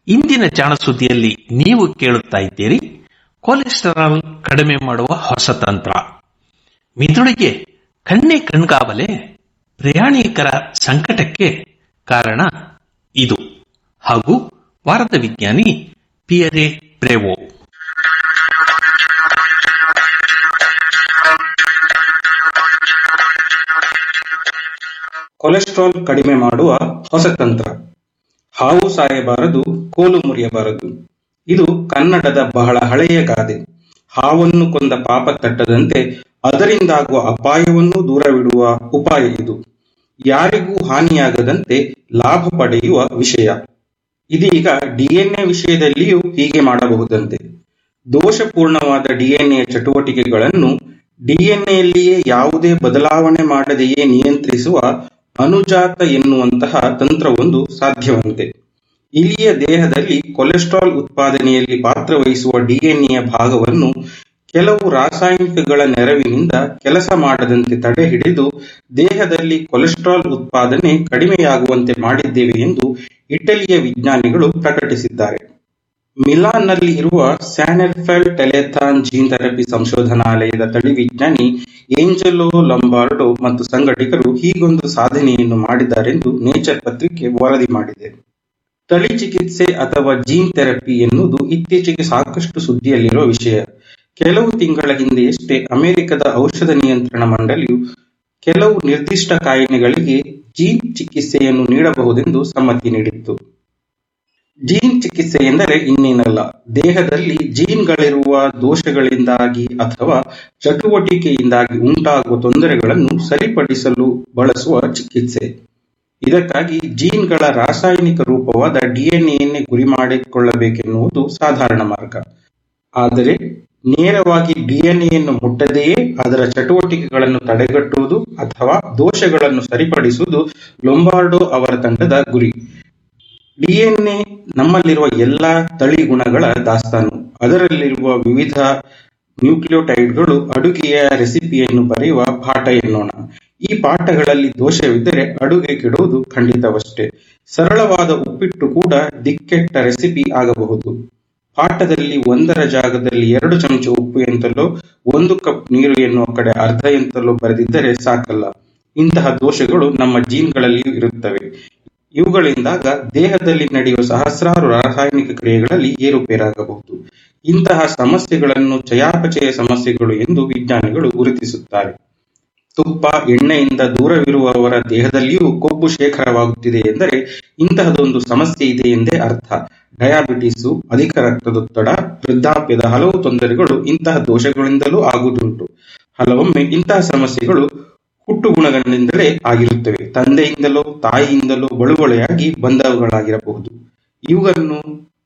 ಇಂದಿನ ಜಾಣ ಸುದ್ದಿಯಲ್ಲಿ ನೀವು ಕೇಳುತ್ತಾ ಇದ್ದೀರಿ ಕೊಲೆಸ್ಟರಾಲ್ ಕಡಿಮೆ ಮಾಡುವ ಹೊಸ ತಂತ್ರ. ಮಿದುಳಿಗೆ ಕಣ್ಣೇ ಕಣ್ಗಾವಲೆ, ಪ್ರಯಾಣಿಕರ ಸಂಕಟಕ್ಕೆ ಕಾರಣ ಇದು. ಹಾಗೂ ವಾರದ ವಿಜ್ಞಾನಿ ಪಿಯರೆ ಬ್ರೇವೋ. ಕೊಲೆಸ್ಟ್ರಾಲ್ ಕಡಿಮೆ ಮಾಡುವ ಹೊಸ ತಂತ್ರ. ಹಾವು ಸಾಯಬಾರದು, ಕೋಲು ಮುರಿಯಬಾರದು. ಇದು ಕನ್ನಡದ ಬಹಳ ಹಳೆಯ ಗಾದೆ. ಹಾವನ್ನು ಕೊಂದ ಪಾಪ ತಟ್ಟದಂತೆ ಅದರಿಂದಾಗುವ ಅಪಾಯವನ್ನು ದೂರವಿಡುವ ಉಪಾಯ ಇದು. ಯಾರಿಗೂ ಹಾನಿಯಾಗದಂತೆ ಲಾಭ ಪಡೆಯುವ ವಿಷಯ. ಇದೀಗ ಡಿಎನ್ಎ ವಿಷಯದಲ್ಲಿಯೂ ಹೀಗೆ ಮಾಡಬಹುದಂತೆ. ದೋಷಪೂರ್ಣವಾದ ಡಿಎನ್ಎ ಚಟುವಟಿಕೆಗಳನ್ನು ಡಿಎನ್ಎಯಲ್ಲಿಯೇ ಯಾವುದೇ ಬದಲಾವಣೆ ಮಾಡದೆಯೇ ನಿಯಂತ್ರಿಸುವ ಅನುಜಾತ ಎನ್ನುವಂತಹ ತಂತ್ರವೊಂದು ಸಾಧ್ಯವಂತೆ. ಇಲಿಯ ದೇಹದಲ್ಲಿ ಕೊಲೆಸ್ಟ್ರಾಲ್ ಉತ್ಪಾದನೆಯಲ್ಲಿ ಪಾತ್ರವಹಿಸುವ ಡಿಎನ್ಎಯ ಭಾಗವನ್ನು ಕೆಲವು ರಾಸಾಯನಿಕಗಳ ನೆರವಿನಿಂದ ಕೆಲಸ ಮಾಡದಂತೆ ತಡೆ ಹಿಡಿದು ದೇಹದಲ್ಲಿ ಕೊಲೆಸ್ಟ್ರಾಲ್ ಉತ್ಪಾದನೆ ಕಡಿಮೆಯಾಗುವಂತೆ ಮಾಡಿದ್ದೇವೆ ಎಂದು ಇಟಲಿಯ ವಿಜ್ಞಾನಿಗಳು ಪ್ರಕಟಿಸಿದ್ದಾರೆ. ಮಿಲಾನ್ನಲ್ಲಿ ಇರುವ ಸ್ಯಾನೆರ್ಫೆಲ್ ಟೆಲೆಥಾನ್ ಜೀನ್ ಥೆರಪಿ ಸಂಶೋಧನಾಲಯದ ತಳಿ ವಿಜ್ಞಾನಿ ಏಂಜೆಲೋ ಲಂಬಾರ್ಡೋ ಮತ್ತು ಸಂಘಟಕರು ಹೀಗೊಂದು ಸಾಧನೆಯನ್ನು ಮಾಡಿದ್ದಾರೆಂದು ನೇಚರ್ ಪತ್ರಿಕೆ ವರದಿ ಮಾಡಿದೆ. ತಳಿ ಚಿಕಿತ್ಸೆ ಅಥವಾ ಜೀನ್ ಥೆರಪಿ ಎನ್ನುವುದು ಇತ್ತೀಚೆಗೆ ಸಾಕಷ್ಟು ಸುದ್ದಿಯಲ್ಲಿರುವ ವಿಷಯ. ಕೆಲವು ತಿಂಗಳ ಹಿಂದೆಯಷ್ಟೇ ಅಮೆರಿಕದ ಔಷಧ ನಿಯಂತ್ರಣ ಮಂಡಳಿಯು ಕೆಲವು ನಿರ್ದಿಷ್ಟ ಕಾಯಿಲೆಗಳಿಗೆ ಜೀನ್ ಚಿಕಿತ್ಸೆಯನ್ನು ನೀಡಬಹುದೆಂದು ಸಮ್ಮತಿ ನೀಡಿತ್ತು. ಜೀನ್ ಚಿಕಿತ್ಸೆ ಎಂದರೆ ಇನ್ನೇನಲ್ಲ, ದೇಹದಲ್ಲಿ ಜೀನ್ಗಳಿರುವ ದೋಷಗಳಿಂದಾಗಿ ಅಥವಾ ಚಟುವಟಿಕೆಯಿಂದಾಗಿ ಉಂಟಾಗುವ ತೊಂದರೆಗಳನ್ನು ಸರಿಪಡಿಸಲು ಬಳಸುವ ಚಿಕಿತ್ಸೆ. ಇದಕ್ಕಾಗಿ ಜೀನ್ಗಳ ರಾಸಾಯನಿಕ ರೂಪವಾದ ಡಿಎನ್ಎಯನ್ನೇ ಗುರಿ ಮಾಡಿಕೊಳ್ಳಬೇಕೆನ್ನುವುದು ಸಾಧಾರಣ ಮಾರ್ಗ. ಆದರೆ ನೇರವಾಗಿ ಡಿಎನ್ಎಯನ್ನು ಮುಟ್ಟದೆಯೇ ಅದರ ಚಟುವಟಿಕೆಗಳನ್ನು ತಡೆಗಟ್ಟುವುದು ಅಥವಾ ದೋಷಗಳನ್ನು ಸರಿಪಡಿಸುವುದು ಲೊಂಬಾರ್ಡೋ ಅವರ ತಂಡದ ಗುರಿ. ಡಿಎನ್ಎ ನಮ್ಮಲ್ಲಿರುವ ಎಲ್ಲಾ ತಳಿ ಗುಣಗಳ ದಾಸ್ತಾನು. ಅದರಲ್ಲಿರುವ ವಿವಿಧ ನ್ಯೂಕ್ಲಿಯೋಟೈಡ್ಗಳು ಅಡುಗೆಯ ರೆಸಿಪಿಯನ್ನು ಬರೆಯುವ ಪಾಠ ಎನ್ನೋಣ. ಈ ಪಾಠಗಳಲ್ಲಿ ದೋಷವಿದ್ದರೆ ಅಡುಗೆ ಕೆಡುವುದು ಖಂಡಿತವಷ್ಟೇ. ಸರಳವಾದ ಉಪ್ಪಿಟ್ಟು ಕೂಡ ದಿಕ್ಕೆಟ್ಟ ರೆಸಿಪಿ ಆಗಬಹುದು. ಪಾಠದಲ್ಲಿ 1ರ ಜಾಗದಲ್ಲಿ 2 ಚಮಚ ಉಪ್ಪು ಎಂತಲೋ 1 ಕಪ್ ನೀರು ಎನ್ನುವ ಕಡೆ ಅರ್ಧ ಎಂತಲೋ ಬರೆದಿದ್ದರೆ ಸಾಕಲ್ಲ. ಇಂತಹ ದೋಷಗಳು ನಮ್ಮ ಜೀನ್ಗಳಲ್ಲಿಯೂ ಇರುತ್ತವೆ. ಇವುಗಳಿಂದಾಗ ದೇಹದಲ್ಲಿ ನಡೆಯುವ ಸಹಸ್ರಾರು ರಾಸಾಯನಿಕ ಕ್ರಿಯೆಗಳಲ್ಲಿ ಏರುಪೇರಾಗಬಹುದು. ಇಂತಹ ಸಮಸ್ಯೆಗಳನ್ನು ಚಯಾಪಚಯ ಸಮಸ್ಯೆಗಳು ಎಂದು ವಿಜ್ಞಾನಿಗಳು ಗುರುತಿಸುತ್ತಾರೆ. ತುಪ್ಪ, ಎಣ್ಣೆಯಿಂದ ದೂರವಿರುವವರ ದೇಹದಲ್ಲಿಯೂ ಕೊಬ್ಬು ಶೇಖರವಾಗುತ್ತಿದೆ ಎಂದರೆ ಇಂತಹದೊಂದು ಸಮಸ್ಯೆ ಇದೆ ಎಂದೇ ಅರ್ಥ. ಡಯಾಬಿಟಿಸು, ಅಧಿಕ ರಕ್ತದೊತ್ತಡ, ವೃದ್ಧಾಪ್ಯದ ಹಲವು ತೊಂದರೆಗಳು ಇಂತಹ ದೋಷಗಳಿಂದಲೂ ಆಗುವುದುಂಟು. ಹಲವೊಮ್ಮೆ ಇಂತಹ ಸಮಸ್ಯೆಗಳು ಹುಟ್ಟು ಗುಣಗಳಿಂದಲೇ ಆಗಿರುತ್ತವೆ. ತಂದೆಯಿಂದಲೋ ತಾಯಿಯಿಂದಲೋ ಬಳುವಳಿಯಾಗಿ ಬಂದವುಗಳಾಗಿರಬಹುದು. ಇವುಗಳನ್ನು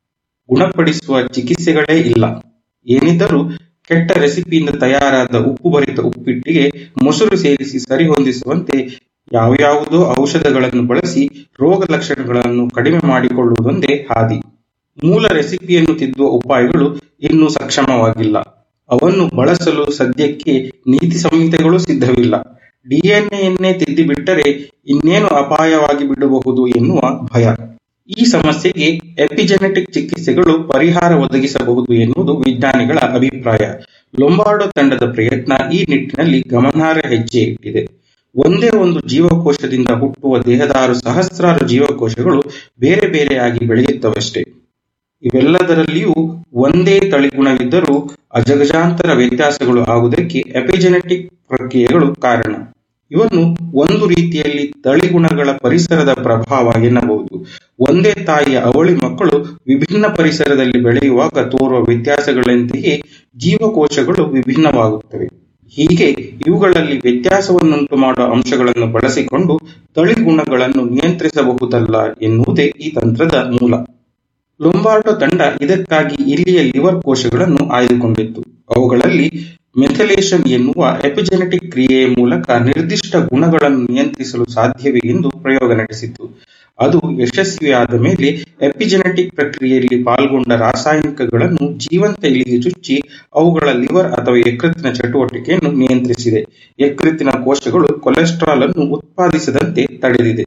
ಗುಣಪಡಿಸುವ ಚಿಕಿತ್ಸೆಗಳೇ ಇಲ್ಲ. ಏನಿದ್ದರೂ ಕೆಟ್ಟ ರೆಸಿಪಿಯಿಂದ ತಯಾರಾದ ಉಪ್ಪುಭರಿತ ಉಪ್ಪಿಟ್ಟಿಗೆ ಮೊಸರು ಸೇರಿಸಿ ಸರಿಹೊಂದಿಸುವಂತೆ ಯಾವ್ಯಾವುದೋ ಔಷಧಗಳನ್ನು ಬಳಸಿ ರೋಗ ಲಕ್ಷಣಗಳನ್ನು ಕಡಿಮೆ ಮಾಡಿಕೊಳ್ಳುವುದೊಂದೇ ಹಾದಿ. ಮೂಲ ರೆಸಿಪಿಯನ್ನು ತಿದ್ದುವ ಉಪಾಯಗಳು ಇನ್ನೂ ಸಕ್ಷಮವಾಗಿಲ್ಲ. ಅವನ್ನು ಬಳಸಲು ಸದ್ಯಕ್ಕೆ ನೀತಿ ಸಂಹಿತೆಗಳು ಸಿದ್ಧವಿಲ್ಲ. ಡಿಎನ್ಎಯನ್ನೇ ತಿದ್ದಿಬಿಟ್ಟರೆ ಇನ್ನೇನು ಅಪಾಯವಾಗಿ ಬಿಡಬಹುದು ಎನ್ನುವ ಭಯ. ಈ ಸಮಸ್ಯೆಗೆ ಎಪಿಜೆನೆಟಿಕ್ ಚಿಕಿತ್ಸೆಗಳು ಪರಿಹಾರ ಒದಗಿಸಬಹುದು ಎನ್ನುವುದು ವಿಜ್ಞಾನಿಗಳ ಅಭಿಪ್ರಾಯ. ಲೊಂಬಾರ್ಡೋ ತಂಡದ ಪ್ರಯತ್ನ ಈ ನಿಟ್ಟಿನಲ್ಲಿ ಗಮನಾರ್ಹ ಹೆಜ್ಜೆ ಇಟ್ಟಿದೆ. ಒಂದೇ ಒಂದು ಜೀವಕೋಶದಿಂದ ಹುಟ್ಟುವ ದೇಹದಾರು ಸಹಸ್ರಾರು ಜೀವಕೋಶಗಳು ಬೇರೆ ಬೇರೆಯಾಗಿ ಬೆಳೆಯುತ್ತವಷ್ಟೇ. ಇವೆಲ್ಲದರಲ್ಲಿಯೂ ಒಂದೇ ತಳಿಗುಣವಿದ್ದರೂ ಅಜಗಜಾಂತರ ವ್ಯತ್ಯಾಸಗಳು ಆಗುವುದಕ್ಕೆ ಎಪಿಜೆನೆಟಿಕ್ ಪ್ರಕ್ರಿಯೆಗಳು ಕಾರಣ. ಇವನ್ನು ಒಂದು ರೀತಿಯಲ್ಲಿ ತಳಿಗುಣಗಳ ಪರಿಸರದ ಪ್ರಭಾವ ಎನ್ನಬಹುದು. ಒಂದೇ ತಾಯಿಯ ಅವಳಿ ಮಕ್ಕಳು ವಿಭಿನ್ನ ಪರಿಸರದಲ್ಲಿ ಬೆಳೆಯುವಾಗ ತೋರುವ ವ್ಯತ್ಯಾಸಗಳಂತೆಯೇ ಜೀವಕೋಶಗಳು ವಿಭಿನ್ನವಾಗುತ್ತವೆ. ಹೀಗೆ ಇವುಗಳಲ್ಲಿ ವ್ಯತ್ಯಾಸವನ್ನುಂಟು ಮಾಡುವ ಅಂಶಗಳನ್ನು ಬಳಸಿಕೊಂಡು ತಳಿಗುಣಗಳನ್ನು ನಿಯಂತ್ರಿಸಬಹುದಲ್ಲ ಎನ್ನುವುದೇ ಈ ತಂತ್ರದ ಮೂಲ. ಲೊಂಬಾರ್ಡೋ ತಂಡ ಇದಕ್ಕಾಗಿ ಇಲಿಯ ಲಿವರ್ ಕೋಶಗಳನ್ನು ಆಯ್ದುಕೊಂಡಿತ್ತು. ಅವುಗಳಲ್ಲಿ ಮೆಥಲೇಷನ್ ಎನ್ನುವ ಎಪಿಜೆನೆಟಿಕ್ ಕ್ರಿಯೆಯ ಮೂಲಕ ನಿರ್ದಿಷ್ಟ ಗುಣಗಳನ್ನು ನಿಯಂತ್ರಿಸಲು ಸಾಧ್ಯವೇ ಎಂದು ಪ್ರಯೋಗ ನಡೆಸಿತು. ಅದು ಯಶಸ್ವಿಯಾದ ಮೇಲೆ ಎಪಿಜೆನೆಟಿಕ್ ಪ್ರಕ್ರಿಯೆಯಲ್ಲಿ ಪಾಲ್ಗೊಂಡ ರಾಸಾಯನಿಕಗಳನ್ನು ಜೀವಂತ ಇಲಿಗೆ ಚುಚ್ಚಿ ಅವುಗಳ ಲಿವರ್ ಅಥವಾ ಯಕೃತ್ತಿನ ಚಟುವಟಿಕೆಯನ್ನು ನಿಯಂತ್ರಿಸಿದೆ. ಯಕೃತ್ತಿನ ಕೋಶಗಳು ಕೊಲೆಸ್ಟ್ರಾಲ್ ಅನ್ನು ಉತ್ಪಾದಿಸದಂತೆ ತಡೆದಿದೆ.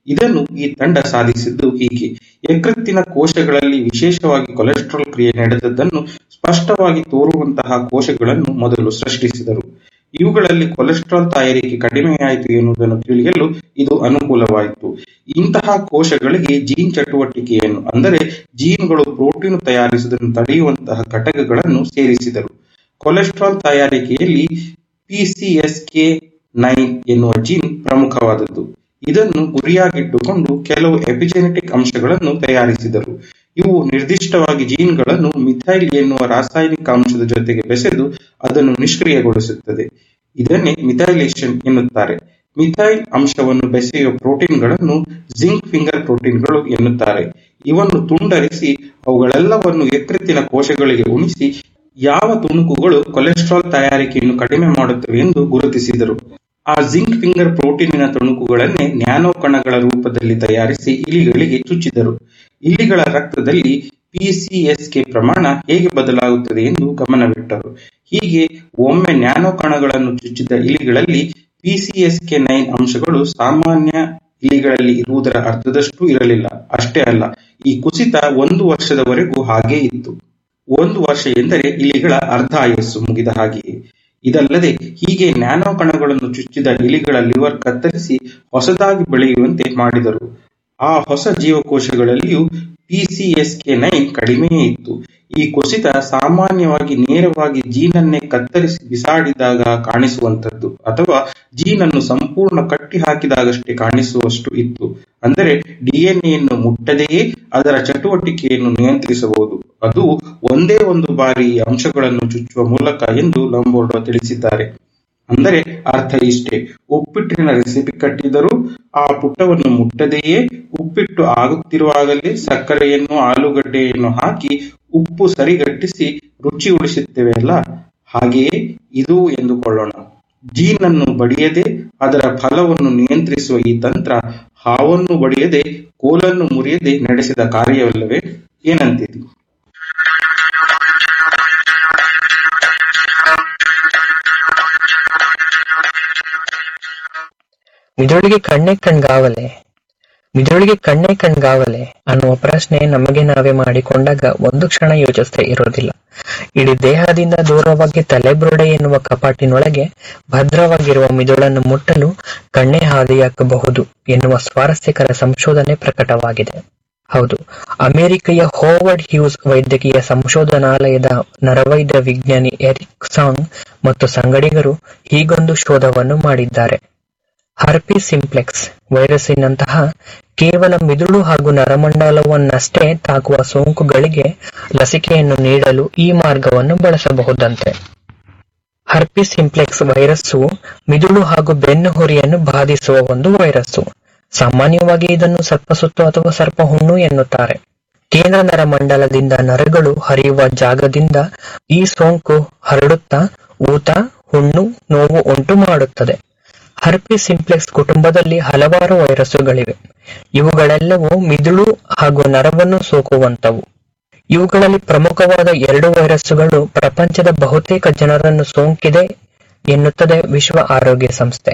ಇದನ್ನು ಈ ತಂಡ ಸಾಧಿಸಿದ್ದು ಹೀಗೆ: ಯಕೃತ್ತಿನ ಕೋಶಗಳಲ್ಲಿ ವಿಶೇಷವಾಗಿ ಕೊಲೆಸ್ಟ್ರಾಲ್ ಕ್ರಿಯೆ ನಡೆದದ್ದನ್ನು ಸ್ಪಷ್ಟವಾಗಿ ತೋರುವಂತಹ ಕೋಶಗಳನ್ನು ಮೊದಲು ಸೃಷ್ಟಿಸಿದರು. ಇವುಗಳಲ್ಲಿ ಕೊಲೆಸ್ಟ್ರಾಲ್ ತಯಾರಿಕೆ ಕಡಿಮೆಯಾಯಿತು ಎನ್ನುವುದನ್ನು ತಿಳಿಯಲು ಇದು ಅನುಕೂಲವಾಯಿತು. ಇಂತಹ ಕೋಶಗಳಿಗೆ ಜೀನ್ ಚಟುವಟಿಕೆಯನ್ನು, ಅಂದರೆ ಜೀನ್ಗಳು ಪ್ರೋಟೀನು ತಯಾರಿಸುವುದನ್ನು ತಡೆಯುವಂತಹ ಘಟಕಗಳನ್ನು ಸೇರಿಸಿದರು. ಕೊಲೆಸ್ಟ್ರಾಲ್ ತಯಾರಿಕೆಯಲ್ಲಿ PCSK9 ಎನ್ನುವ ಜೀನ್ ಪ್ರಮುಖವಾದದ್ದು. ಇದನ್ನು ಗುರಿಯಾಗಿಟ್ಟುಕೊಂಡು ಕೆಲವು ಎಪಿಜೆನೆಟಿಕ್ ಅಂಶಗಳನ್ನು ತಯಾರಿಸಿದರು. ಇವು ನಿರ್ದಿಷ್ಟವಾಗಿ ಜೀನ್ಗಳನ್ನು ಮಿಥೈಲ್ ಎನ್ನುವ ರಾಸಾಯನಿಕ ಅಂಶದ ಜೊತೆಗೆ ಬೆಸೆದು ಅದನ್ನು ನಿಷ್ಕ್ರಿಯಗೊಳಿಸುತ್ತದೆ. ಇದನ್ನೇ ಮಿಥೈಲೇಷನ್ ಎನ್ನುತ್ತಾರೆ. ಮಿಥೈಲ್ ಅಂಶವನ್ನು ಬೆಸೆಯುವ ಪ್ರೋಟೀನ್ಗಳನ್ನು ಜಿಂಕ್ ಫಿಂಗರ್ ಪ್ರೋಟೀನ್ಗಳು ಎನ್ನುತ್ತಾರೆ. ಇವನ್ನು ತುಂಡರಿಸಿ ಅವುಗಳೆಲ್ಲವನ್ನು ಯಕೃತ್ತಿನ ಕೋಶಗಳಿಗೆ ಉಣಿಸಿ ಯಾವ ತುಣುಕುಗಳು ಕೊಲೆಸ್ಟ್ರಾಲ್ ತಯಾರಿಕೆಯನ್ನು ಕಡಿಮೆ ಮಾಡುತ್ತವೆ ಎಂದು ಗುರುತಿಸಿದರು. ಆ ಜಿಂಕ್ ಫಿಂಗರ್ ಪ್ರೋಟೀನಿನ ತುಣುಕುಗಳನ್ನೇ ನ್ಯಾನೋ ಕಣಗಳ ರೂಪದಲ್ಲಿ ತಯಾರಿಸಿ ಇಲಿಗಳಿಗೆ ಚುಚ್ಚಿದರು. ಇಲಿಗಳ ರಕ್ತದಲ್ಲಿ PCSK ಪ್ರಮಾಣ ಹೇಗೆ ಬದಲಾಗುತ್ತದೆ ಎಂದು ಗಮನವಿಟ್ಟರು. ಹೀಗೆ ಒಮ್ಮೆ ನ್ಯಾನೋ ಕಣಗಳನ್ನು ಚುಚ್ಚಿದ ಇಲಿಗಳಲ್ಲಿ PCSK9 ಅಂಶಗಳು ಸಾಮಾನ್ಯ ಇಲಿಗಳಲ್ಲಿ ಇರುವುದರ ಅರ್ಧದಷ್ಟು ಇರಲಿಲ್ಲ. ಅಷ್ಟೇ ಅಲ್ಲ, ಈ ಕುಸಿತ 1 ವರ್ಷದವರೆಗೂ ಹಾಗೇ ಇತ್ತು. 1 ವರ್ಷ ಎಂದರೆ ಇಲಿಗಳ ಅರ್ಧ ಆಯಸ್ಸು ಮುಗಿದ ಹಾಗೆಯೇ. ಇದಲ್ಲದೆ ಹೀಗೆ ನ್ಯಾನೋ ಕಣಗಳನ್ನು ಚುಚ್ಚಿದ ಇಲಿಗಳ ಲಿವರ್ ಕತ್ತರಿಸಿ ಹೊಸದಾಗಿ ಬೆಳೆಯುವಂತೆ ಮಾಡಿದರು. ಆ ಹೊಸ ಜೀವಕೋಶಗಳಲ್ಲಿಯೂ PCSK9 ಕಡಿಮೆಯೇ ಇತ್ತು. ಈ ಕುಸಿತ ಸಾಮಾನ್ಯವಾಗಿ ನೇರವಾಗಿ ಜೀನನ್ನೇ ಕತ್ತರಿಸಿ ಬಿಸಾಡಿದಾಗ ಕಾಣಿಸುವಂಥದ್ದು, ಅಥವಾ ಜೀನನ್ನು ಸಂಪೂರ್ಣ ಕಟ್ಟಿ ಹಾಕಿದಾಗಷ್ಟೇ ಕಾಣಿಸುವಷ್ಟು ಇತ್ತು. ಅಂದರೆ DNA ಮುಟ್ಟದೆಯೇ ಅದರ ಚಟುವಟಿಕೆಯನ್ನು ನಿಯಂತ್ರಿಸಬಹುದು. ಅದು ಒಂದೇ ಒಂದು ಬಾರಿ ಈ ಅಂಶಗಳನ್ನು ಚುಚ್ಚುವ ಮೂಲಕ ಎಂದು ಲಂಬೋರ್ಡೋ ತಿಳಿಸಿದ್ದಾರೆ. ಅಂದರೆ ಅರ್ಥ ಇಷ್ಟೇ: ಉಪ್ಪಿಟ್ಟಿನ ರೆಸಿಪಿ ಕಟ್ಟಿದರೂ ಆ ಪುಟವನ್ನು ಮುಟ್ಟದೆಯೇ ಉಪ್ಪಿಟ್ಟು ಆಗುತ್ತಿರುವಾಗಲೇ ಸಕ್ಕರೆಯನ್ನು, ಆಲೂಗಡ್ಡೆಯನ್ನು ಹಾಕಿ ಉಪ್ಪು ಸರಿಗಟ್ಟಿಸಿ ರುಚಿ ಉಳಿಸುತ್ತೇವೆ ಅಲ್ಲ, ಹಾಗೆಯೇ ಇದು ಎಂದುಕೊಳ್ಳೋಣ. ಜೀನನ್ನು ಬಡಿಯದೆ ಅದರ ಫಲವನ್ನು ನಿಯಂತ್ರಿಸುವ ಈ ತಂತ್ರ ಹಾವನ್ನು ಬಡಿಯದೆ, ಕೋಲನ್ನು ಮುರಿಯದೆ ನಡೆಸಿದ ಕಾರ್ಯವಲ್ಲವೇ? ಏನಂತೀರಿ? ಮಿದುಳಿಗೆ ಕಣ್ಣೇ ಕಣ್ಗಾವಲೆ ಅನ್ನುವ ಪ್ರಶ್ನೆ ನಮಗೆ ನಾವೇ ಮಾಡಿಕೊಂಡಾಗ ಒಂದು ಕ್ಷಣ ಯೋಚಿಸದೇ ಇರೋದಿಲ್ಲ. ಇಡೀ ದೇಹದಿಂದ ದೂರವಾಗಿ ತಲೆಬುರುಡೆ ಎನ್ನುವ ಕಪಾಟಿನೊಳಗೆ ಭದ್ರವಾಗಿರುವ ಮಿದುಳನ್ನು ಮುಟ್ಟಲು ಕಣ್ಣೇ ಹಾದಿಯಾಕಬಹುದು ಎನ್ನುವ ಸ್ವಾರಸ್ಯಕರ ಸಂಶೋಧನೆ ಪ್ರಕಟವಾಗಿದೆ. ಹೌದು, ಅಮೆರಿಕೆಯ ಹೋವರ್ಡ್ ಹ್ಯೂಸ್ ವೈದ್ಯಕೀಯ ಸಂಶೋಧನಾಲಯದ ನರವೈದ್ಯ ವಿಜ್ಞಾನಿ ಎರಿಕ್ ಸಾಂಗ್ ಮತ್ತು ಸಂಗಡಿಗರು ಹೀಗೊಂದು ಶೋಧವನ್ನು ಮಾಡಿದ್ದಾರೆ. ಹರ್ಪಿಸ್ ಸಿಂಪ್ಲೆಕ್ಸ್ ವೈರಸ್ಸಿನಂತಹ ಕೇವಲ ಮಿದುಳು ಹಾಗೂ ನರಮಂಡಲವನ್ನಷ್ಟೇ ತಾಕುವ ಸೋಂಕುಗಳಿಗೆ ಲಸಿಕೆಯನ್ನು ನೀಡಲು ಈ ಮಾರ್ಗವನ್ನು ಬಳಸಬಹುದಂತೆ. ಹರ್ಪಿಸ್ ಸಿಂಪ್ಲೆಕ್ಸ್ ವೈರಸ್ಸು ಮಿದುಳು ಹಾಗೂ ಬೆನ್ನುಹುರಿಯನ್ನು ಬಾಧಿಸುವ ಒಂದು ವೈರಸ್ಸು. ಸಾಮಾನ್ಯವಾಗಿ ಇದನ್ನು ಸರ್ಪಸುತ್ತು ಅಥವಾ ಸರ್ಪಹುಣ್ಣು ಎನ್ನುತ್ತಾರೆ. ಕೇಂದ್ರ ನರಮಂಡಲದಿಂದ ನರಗಳು ಹರಿಯುವ ಜಾಗದಿಂದ ಈ ಸೋಂಕು ಹರಡುತ್ತಾ ಊತ, ಹುಣ್ಣು, ನೋವು ಉಂಟು ಮಾಡುತ್ತದೆ. ಹರ್ಪಿಸ್ ಸಿಂಪ್ಲೆಕ್ಸ್ ಕುಟುಂಬದಲ್ಲಿ ಹಲವಾರು ವೈರಸ್ಸುಗಳಿವೆ. ಇವುಗಳೆಲ್ಲವೂ ಮಿದುಳು ಹಾಗೂ ನರವನ್ನು ಸೋಕುವಂತವು. ಇವುಗಳಲ್ಲಿ ಪ್ರಮುಖವಾದ 2 ವೈರಸ್ಸುಗಳು ಪ್ರಪಂಚದ ಬಹುತೇಕ ಜನರನ್ನು ಸೋಂಕಿದೆ ಎನ್ನುತ್ತದೆ ವಿಶ್ವ ಆರೋಗ್ಯ ಸಂಸ್ಥೆ.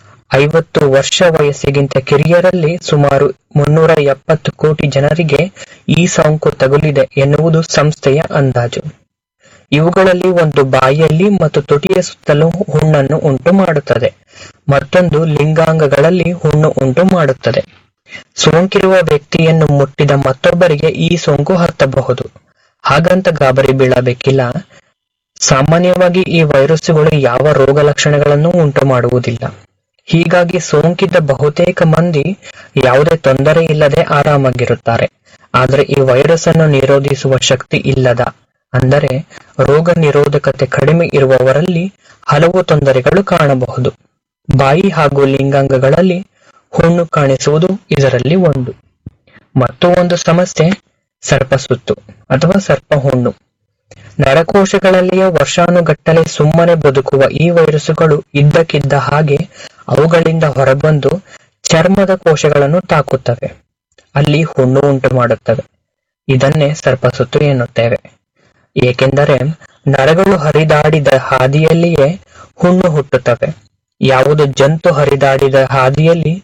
50 ವರ್ಷ ವಯಸ್ಸಿಗಿಂತ ಕಿರಿಯರಲ್ಲಿ ಸುಮಾರು 370 ಕೋಟಿ ಜನರಿಗೆ ಈ ಸೋಂಕು ತಗುಲಿದೆ ಎನ್ನುವುದು ಸಂಸ್ಥೆಯ ಅಂದಾಜು. ಇವುಗಳಲ್ಲಿ ಒಂದು ಬಾಯಿಯಲ್ಲಿ ಮತ್ತು ತುಟಿಯ ಸುತ್ತಲೂ ಹುಣ್ಣನ್ನು ಉಂಟು ಮಾಡುತ್ತದೆ, ಮತ್ತೊಂದು ಲಿಂಗಾಂಗಗಳಲ್ಲಿ ಹುಣ್ಣು ಉಂಟು ಮಾಡುತ್ತದೆ. ಸೋಂಕಿರುವ ವ್ಯಕ್ತಿಯನ್ನು ಮುಟ್ಟಿದ ಮತ್ತೊಬ್ಬರಿಗೆ ಈ ಸೋಂಕು ಹತ್ತಬಹುದು. ಹಾಗಂತ ಗಾಬರಿ ಬೀಳಬೇಕಿಲ್ಲ. ಸಾಮಾನ್ಯವಾಗಿ ಈ ವೈರಸ್ಸುಗಳು ಯಾವ ರೋಗ ಲಕ್ಷಣಗಳನ್ನು ಉಂಟು ಮಾಡುವುದಿಲ್ಲ. ಹೀಗಾಗಿ ಸೋಂಕಿತ ಬಹುತೇಕ ಮಂದಿ ಯಾವುದೇ ತೊಂದರೆ ಇಲ್ಲದೆ ಆರಾಮಾಗಿರುತ್ತಾರೆ. ಆದರೆ ಈ ವೈರಸ್ ಅನ್ನು ನಿರೋಧಿಸುವ ಶಕ್ತಿ ಇಲ್ಲದ, ಅಂದರೆ ರೋಗ ನಿರೋಧಕತೆ ಕಡಿಮೆ ಇರುವವರಲ್ಲಿ ಹಲವು ತೊಂದರೆಗಳು ಕಾಣಬಹುದು. ಬಾಯಿ ಹಾಗೂ ಲಿಂಗಾಂಗಗಳಲ್ಲಿ ಹುಣ್ಣು ಕಾಣಿಸುವುದು ಇದರಲ್ಲಿ ಒಂದು. ಮತ್ತು ಒಂದು ಸಮಸ್ಯೆ ಸರ್ಪಸುತ್ತು ಅಥವಾ ಸರ್ಪಹುಣ್ಣು. ನರಕೋಶಗಳಲ್ಲಿಯ ವರ್ಷಾನುಗಟ್ಟಲೆ ಸುಮ್ಮನೆ ಬದುಕುವ ಈ ವೈರಸ್ಸುಗಳು ಇದ್ದಕ್ಕಿದ್ದ ಹಾಗೆ ಅವುಗಳಿಂದ ಹೊರಬಂದು ಚರ್ಮದ ಕೋಶಗಳನ್ನು ತಾಕುತ್ತವೆ. ಅಲ್ಲಿ ಹುಣ್ಣು ಉಂಟು ಮಾಡುತ್ತವೆ. ಇದನ್ನೇ ಸರ್ಪಸುತ್ತು ಎನ್ನುತ್ತೇವೆ. ಏಕೆಂದರೆ ನರಗಳು ಹರಿದಾಡಿದ ಹಾದಿಯಲ್ಲಿಯೇ ಹುಣ್ಣು ಹುಟ್ಟುತ್ತವೆ. ಯಾವುದು ಜಂತು ಹರಿದಾಡಿದ ಹಾದಿಯಲ್ಲಿ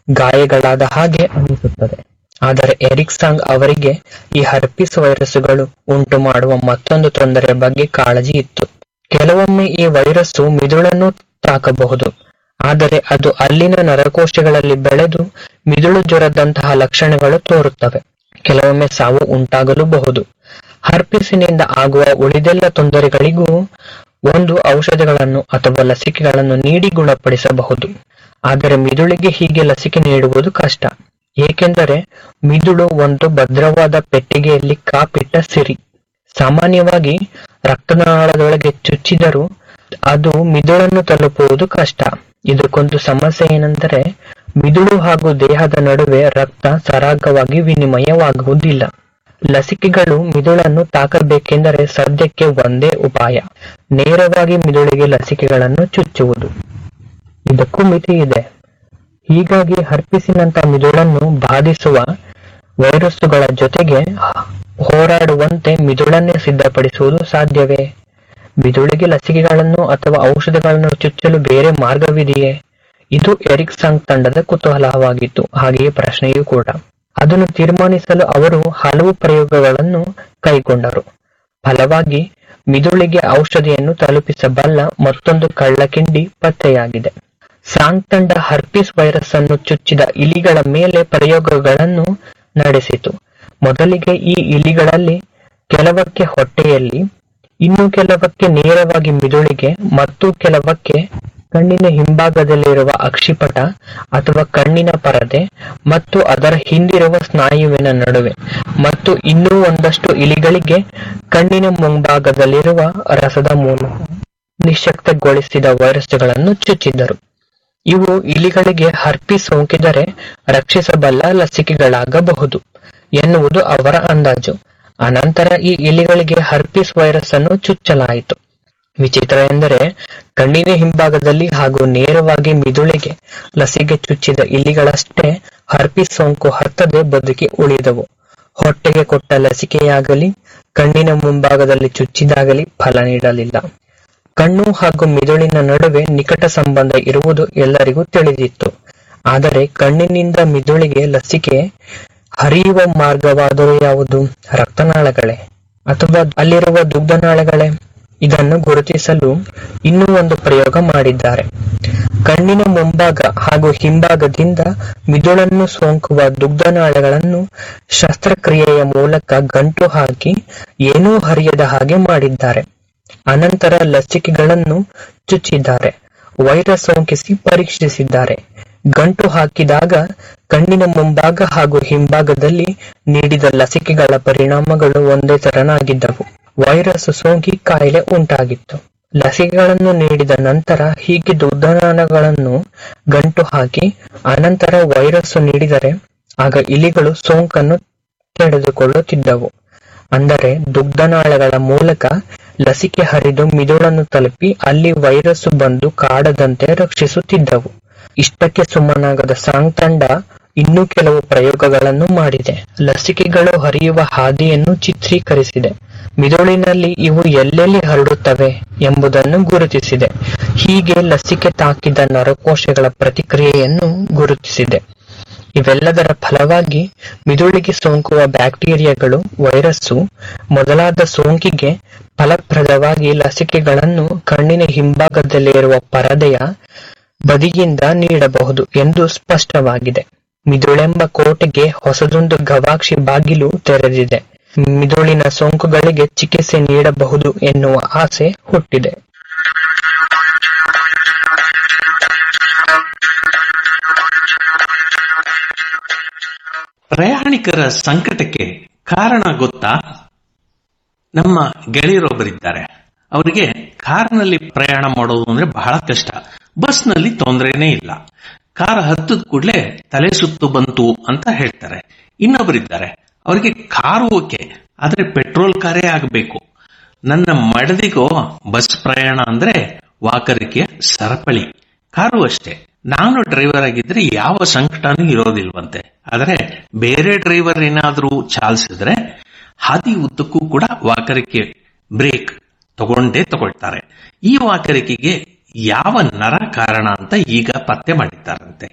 ಗಾಯಗಳಾದ ಹಾಗೆ ಅನಿಸುತ್ತದೆ. ಆದರೆ ಎರಿಕ್ಸನ್ ಅವರಿಗೆ ಈ ಹರ್ಪಿಸ್ ವೈರಸ್ಸುಗಳು ಉಂಟು ಮಾಡುವ ಮತ್ತೊಂದು ತೊಂದರೆಯ ಬಗ್ಗೆ ಕಾಳಜಿ ಇತ್ತು. ಕೆಲವೊಮ್ಮೆ ಈ ವೈರಸ್ಸು ಮಿದುಳನ್ನು ತಾಕಬಹುದು, ಆದರೆ ಅದು ಅಲ್ಲಿನ ನರಕೋಶಗಳಲ್ಲಿ ಬೆಳೆದು ಮಿದುಳು ಜ್ವರದಂತಹ ಲಕ್ಷಣಗಳು ತೋರುತ್ತವೆ. ಕೆಲವೊಮ್ಮೆ ಸಾವು ಉಂಟಾಗಲೂಬಹುದು. ಹರ್ಪಿಸಿನಿಂದ ಆಗುವ ಉಳಿದೆಲ್ಲ ತೊಂದರೆಗಳಿಗೂ ಒಂದು ಔಷಧಗಳನ್ನು ಅಥವಾ ಲಸಿಕೆಗಳನ್ನು ನೀಡಿ ಗುಣಪಡಿಸಬಹುದು. ಆದರೆ ಮಿದುಳಿಗೆ ಹೀಗೆ ಲಸಿಕೆ ನೀಡುವುದು ಕಷ್ಟ, ಏಕೆಂದರೆ ಮಿದುಳು ಒಂದು ಭದ್ರವಾದ ಪೆಟ್ಟಿಗೆಯಲ್ಲಿ ಕಾಪಿಟ್ಟ ಸಿರಿ. ಸಾಮಾನ್ಯವಾಗಿ ರಕ್ತನಾಳದೊಳಗೆ ಚುಚ್ಚಿದರೂ ಅದು ಮಿದುಳನ್ನು ತಲುಪುವುದು ಕಷ್ಟ. ಇದಕ್ಕೊಂದು ಸಮಸ್ಯೆ ಏನೆಂದರೆ ಮಿದುಳು ಹಾಗೂ ದೇಹದ ನಡುವೆ ರಕ್ತ ಸರಾಗವಾಗಿ ವಿನಿಮಯವಾಗುವುದಿಲ್ಲ. ಲಸಿಕೆಗಳು ಮಿದುಳನ್ನು ತಾಕಬೇಕೆಂದರೆ ಸದ್ಯಕ್ಕೆ ಒಂದೇ ಉಪಾಯ, ನೇರವಾಗಿ ಮಿದುಳಿಗೆ ಲಸಿಕೆಗಳನ್ನು ಚುಚ್ಚುವುದು. ಇದಕ್ಕೂ ಮಿತಿ ಇದೆ. ಹೀಗಾಗಿ ಹರ್ಪಿಸಿನಂತ ಮಿದುಳನ್ನು ಬಾಧಿಸುವ ವೈರಸ್ಸುಗಳ ಜೊತೆಗೆ ಹೋರಾಡುವಂತೆ ಮಿದುಳನ್ನೇ ಸಿದ್ಧಪಡಿಸುವುದು ಸಾಧ್ಯವೇ? ಮಿದುಳಿಗೆ ಲಸಿಕೆಗಳನ್ನು ಅಥವಾ ಔಷಧಗಳನ್ನು ಚುಚ್ಚಲು ಬೇರೆ ಮಾರ್ಗವಿದೆಯೇ? ಇದು ಎರಿಕ್ಸನ್ ತಂಡದ ಕುತೂಹಲವಾಗಿತ್ತು, ಹಾಗೆಯೇ ಪ್ರಶ್ನೆಯೂ ಕೂಡ. ಅದನ್ನು ತೀರ್ಮಾನಿಸಲು ಅವರು ಹಲವು ಪ್ರಯೋಗಗಳನ್ನು ಕೈಗೊಂಡರು. ಫಲವಾಗಿ ಮಿದುಳಿಗೆ ಔಷಧಿಯನ್ನು ತಲುಪಿಸಬಲ್ಲ ಮತ್ತೊಂದು ಕಳ್ಳಕಿಂಡಿ ಪತ್ತೆಯಾಗಿದೆ. ಸಾಂಗ್ ತಂಡ ಹರ್ಪಿಸ್ ವೈರಸ್ ಅನ್ನು ಚುಚ್ಚಿದ ಇಲಿಗಳ ಮೇಲೆ ಪ್ರಯೋಗಗಳನ್ನು ನಡೆಸಿತು. ಮೊದಲಿಗೆ ಈ ಇಲಿಗಳಲ್ಲಿ ಕೆಲವಕ್ಕೆ ಹೊಟ್ಟೆಯಲ್ಲಿ, ಇನ್ನು ಕೆಲವಕ್ಕೆ ನೇರವಾಗಿ ಮಿದುಳಿಗೆ ಮತ್ತು ಕೆಲವಕ್ಕೆ ಕಣ್ಣಿನ ಹಿಂಭಾಗದಲ್ಲಿರುವ ಅಕ್ಷಿಪಟ ಅಥವಾ ಕಣ್ಣಿನ ಪರದೆ ಮತ್ತು ಅದರ ಹಿಂದಿರುವ ಸ್ನಾಯುವಿನ ನಡುವೆ, ಮತ್ತು ಇನ್ನೂ ಒಂದಷ್ಟು ಇಲಿಗಳಿಗೆ ಕಣ್ಣಿನ ಮುಂಭಾಗದಲ್ಲಿರುವ ರಸದ ಮೂಲಕ ನಿಶ್ಶಕ್ತಗೊಳಿಸಿದ ವೈರಸ್ಗಳನ್ನು ಚುಚ್ಚಿದ್ದರು. ಇವು ಇಲಿಗಳಿಗೆ ಹರ್ಪಿಸ್ ಸೋಂಕಿದರೆ ರಕ್ಷಿಸಬಲ್ಲ ಲಸಿಕೆಗಳಾಗಬಹುದು ಎನ್ನುವುದು ಅವರ ಅಂದಾಜು. ಅನಂತರ ಈ ಇಲಿಗಳಿಗೆ ಹರ್ಪಿಸ್ ವೈರಸ್ ಅನ್ನು ಚುಚ್ಚಲಾಯಿತು. ವಿಚಿತ್ರ ಎಂದರೆ ಕಣ್ಣಿನ ಹಿಂಭಾಗದಲ್ಲಿ ಹಾಗೂ ನೇರವಾಗಿ ಮಿದುಳಿಗೆ ಲಸಿಕೆ ಚುಚ್ಚಿದ ಇಲಿಗಳಷ್ಟೇ ಹರ್ಪಿಸ್ ಸೋಂಕು ಹತ್ತದೆ ಬದುಕಿ ಉಳಿದವು. ಹೊಟ್ಟೆಗೆ ಕೊಟ್ಟ ಲಸಿಕೆಯಾಗಲಿ ಕಣ್ಣಿನ ಮುಂಭಾಗದಲ್ಲಿ ಚುಚ್ಚಿದಾಗಲಿ ಫಲ ನೀಡಲಿಲ್ಲ. ಕಣ್ಣು ಹಾಗೂ ಮಿದುಳಿನ ನಡುವೆ ನಿಕಟ ಸಂಬಂಧ ಇರುವುದು ಎಲ್ಲರಿಗೂ ತಿಳಿದಿತ್ತು. ಆದರೆ ಕಣ್ಣಿನಿಂದ ಮಿದುಳಿಗೆ ಲಸಿಕೆ ಹರಿಯುವ ಮಾರ್ಗವಾದರೂ ಯಾವುದು? ರಕ್ತನಾಳಗಳೇ ಅಥವಾ ಅಲ್ಲಿರುವ ದುಗ್ಧನಾಳಗಳೇ? ಇದನ್ನು ಗುರುತಿಸಲು ಇನ್ನೂ ಒಂದು ಪ್ರಯೋಗ ಮಾಡಿದ್ದಾರೆ. ಕಣ್ಣಿನ ಮುಂಭಾಗ ಹಾಗೂ ಹಿಂಭಾಗದಿಂದ ಮಿದುಳನ್ನು ಸೋಂಕುವ ದುಗ್ಧನಾಳಗಳನ್ನು ಶಸ್ತ್ರಕ್ರಿಯೆಯ ಮೂಲಕ ಗಂಟು ಹಾಕಿ ಏನೂ ಹರಿಯದ ಹಾಗೆ ಮಾಡಿದ್ದಾರೆ. ಅನಂತರ ಲಸಿಕೆಗಳನ್ನು ಚುಚ್ಚಿದ್ದಾರೆ. ವೈರಸ್ ಸೋಂಕಿಸಿ ಪರೀಕ್ಷಿಸಿದ್ದಾರೆ. ಗಂಟು ಹಾಕಿದಾಗ ಕಣ್ಣಿನ ಮುಂಭಾಗ ಹಾಗೂ ಹಿಂಭಾಗದಲ್ಲಿ ನೀಡಿದ ಲಸಿಕೆಗಳ ಪರಿಣಾಮಗಳು ಒಂದೇ ತೆರನಾಗಿದ್ದವು. ವೈರಸ್ ಸೋಂಕಿ ಕಾಯಿಲೆ ಉಂಟಾಗಿತ್ತು. ಲಸಿಕೆಗಳನ್ನು ನೀಡಿದ ನಂತರ ಹೀಗೆ ದುಗ್ಧನಾಳಗಳನ್ನು ಗಂಟು ಹಾಕಿ ಅನಂತರ ವೈರಸ್ ನೀಡಿದರೆ ಆಗ ಇಲಿಗಳು ಸೋಂಕನ್ನು ತಡೆದುಕೊಳ್ಳುತ್ತಿದ್ದವು. ಅಂದರೆ ದುಗ್ಧನಾಳಗಳ ಮೂಲಕ ಲಸಿಕೆ ಹರಿದು ಮಿದುಳನ್ನು ತಲುಪಿ ಅಲ್ಲಿ ವೈರಸ್ ಬಂದು ಕಾಡದಂತೆ ರಕ್ಷಿಸುತ್ತಿದ್ದವು. ಇಷ್ಟಕ್ಕೆ ಸುಮ್ಮನಾಗದ ಸಾಂಗ್ ತಂಡ ಇನ್ನೂ ಕೆಲವು ಪ್ರಯೋಗಗಳನ್ನು ಮಾಡಿದೆ. ಲಸಿಕೆಗಳು ಹರಿಯುವ ಹಾದಿಯನ್ನು ಚಿತ್ರೀಕರಿಸಿದೆ. ಮಿದುಳಿನಲ್ಲಿ ಇವು ಎಲ್ಲೆಲ್ಲಿ ಹರಡುತ್ತವೆ ಎಂಬುದನ್ನು ಗುರುತಿಸಿದೆ. ಹೀಗೆ ಲಸಿಕೆ ತಾಕಿದ ನರಕೋಶಗಳ ಪ್ರತಿಕ್ರಿಯೆಯನ್ನು ಗುರುತಿಸಿದೆ. ಇವೆಲ್ಲದರ ಫಲವಾಗಿ ಮಿದುಳಿಗೆ ಸೋಂಕುವ ಬ್ಯಾಕ್ಟೀರಿಯಾಗಳು, ವೈರಸ್ಸು ಮೊದಲಾದ ಸೋಂಕಿಗೆ ಫಲಪ್ರದವಾಗಿ ಲಸಿಕೆಗಳನ್ನು ಕಣ್ಣಿನ ಹಿಂಭಾಗದಲ್ಲಿರುವ ಪರದೆಯ ಬದಿಯಿಂದ ನೀಡಬಹುದು ಎಂದು ಸ್ಪಷ್ಟವಾಗಿದೆ. ಮಿದುಳೆಂಬ ಕೋಟೆಗೆ ಹೊಸದೊಂದು ಗವಾಕ್ಷಿ ಬಾಗಿಲು ತೆರೆದಿದೆ. ಮಿದುಳಿನ ಸೋಂಕುಗಳಿಗೆ ಚಿಕಿತ್ಸೆ ನೀಡಬಹುದು ಎನ್ನುವ ಆಸೆ ಹುಟ್ಟಿದೆ. ಪ್ರಯಾಣಿಕರ ಸಂಕಟಕ್ಕೆ ಕಾರಣ ಗೊತ್ತಾ? ನಮ್ಮ ಗೆಳೆಯರೊಬ್ಬರಿದ್ದಾರೆ. ಅವರಿಗೆ ಕಾರ್ನಲ್ಲಿ ಪ್ರಯಾಣ ಮಾಡೋದು ಅಂದ್ರೆ ಬಹಳ ಕಷ್ಟ. ಬಸ್ನಲ್ಲಿ ತೊಂದರೆನೇ ಇಲ್ಲ. ಕಾರ್ ಹತ್ತದ ಕೂಡಲೇ ತಲೆ ಸುತ್ತು ಬಂತು ಅಂತ ಹೇಳ್ತಾರೆ. ಇನ್ನೊಬ್ಬರಿದ್ದಾರೆ, ಅವರಿಗೆ ಕಾರು ಓಕೆ, ಆದ್ರೆ ಪೆಟ್ರೋಲ್ ಕಾರೇ ಆಗಬೇಕು. ನನ್ನ ಮಡದಿಗೋ ಬಸ್ ಪ್ರಯಾಣ ಅಂದ್ರೆ ವಾಕರಿಕೆ ಸರಪಳಿ. ಕಾರು ಅಷ್ಟೇ. ನಾನು ಡ್ರೈವರ್ ಆಗಿದ್ರೆ ಯಾವ ಸಂಕಟನೂ ಇರೋದಿಲ್ವಂತೆ. ಆದರೆ ಬೇರೆ ಡ್ರೈವರ್ ಏನಾದ್ರೂ ಚಾಲಿಸಿದ್ರೆ ಹಾದಿ ಉದ್ದಕ್ಕೂ ಕೂಡ ವಾಕರಿಕೆ ಬ್ರೇಕ್ ತಗೊಳ್ತಾರೆ. ಈ ವಾಕರಿಕೆಗೆ ಯಾವ ನರ ಕಾರಣ ಅಂತ ಈಗ ಪತ್ತೆ ಮಾಡಿದ್ದಾರಂತೆ.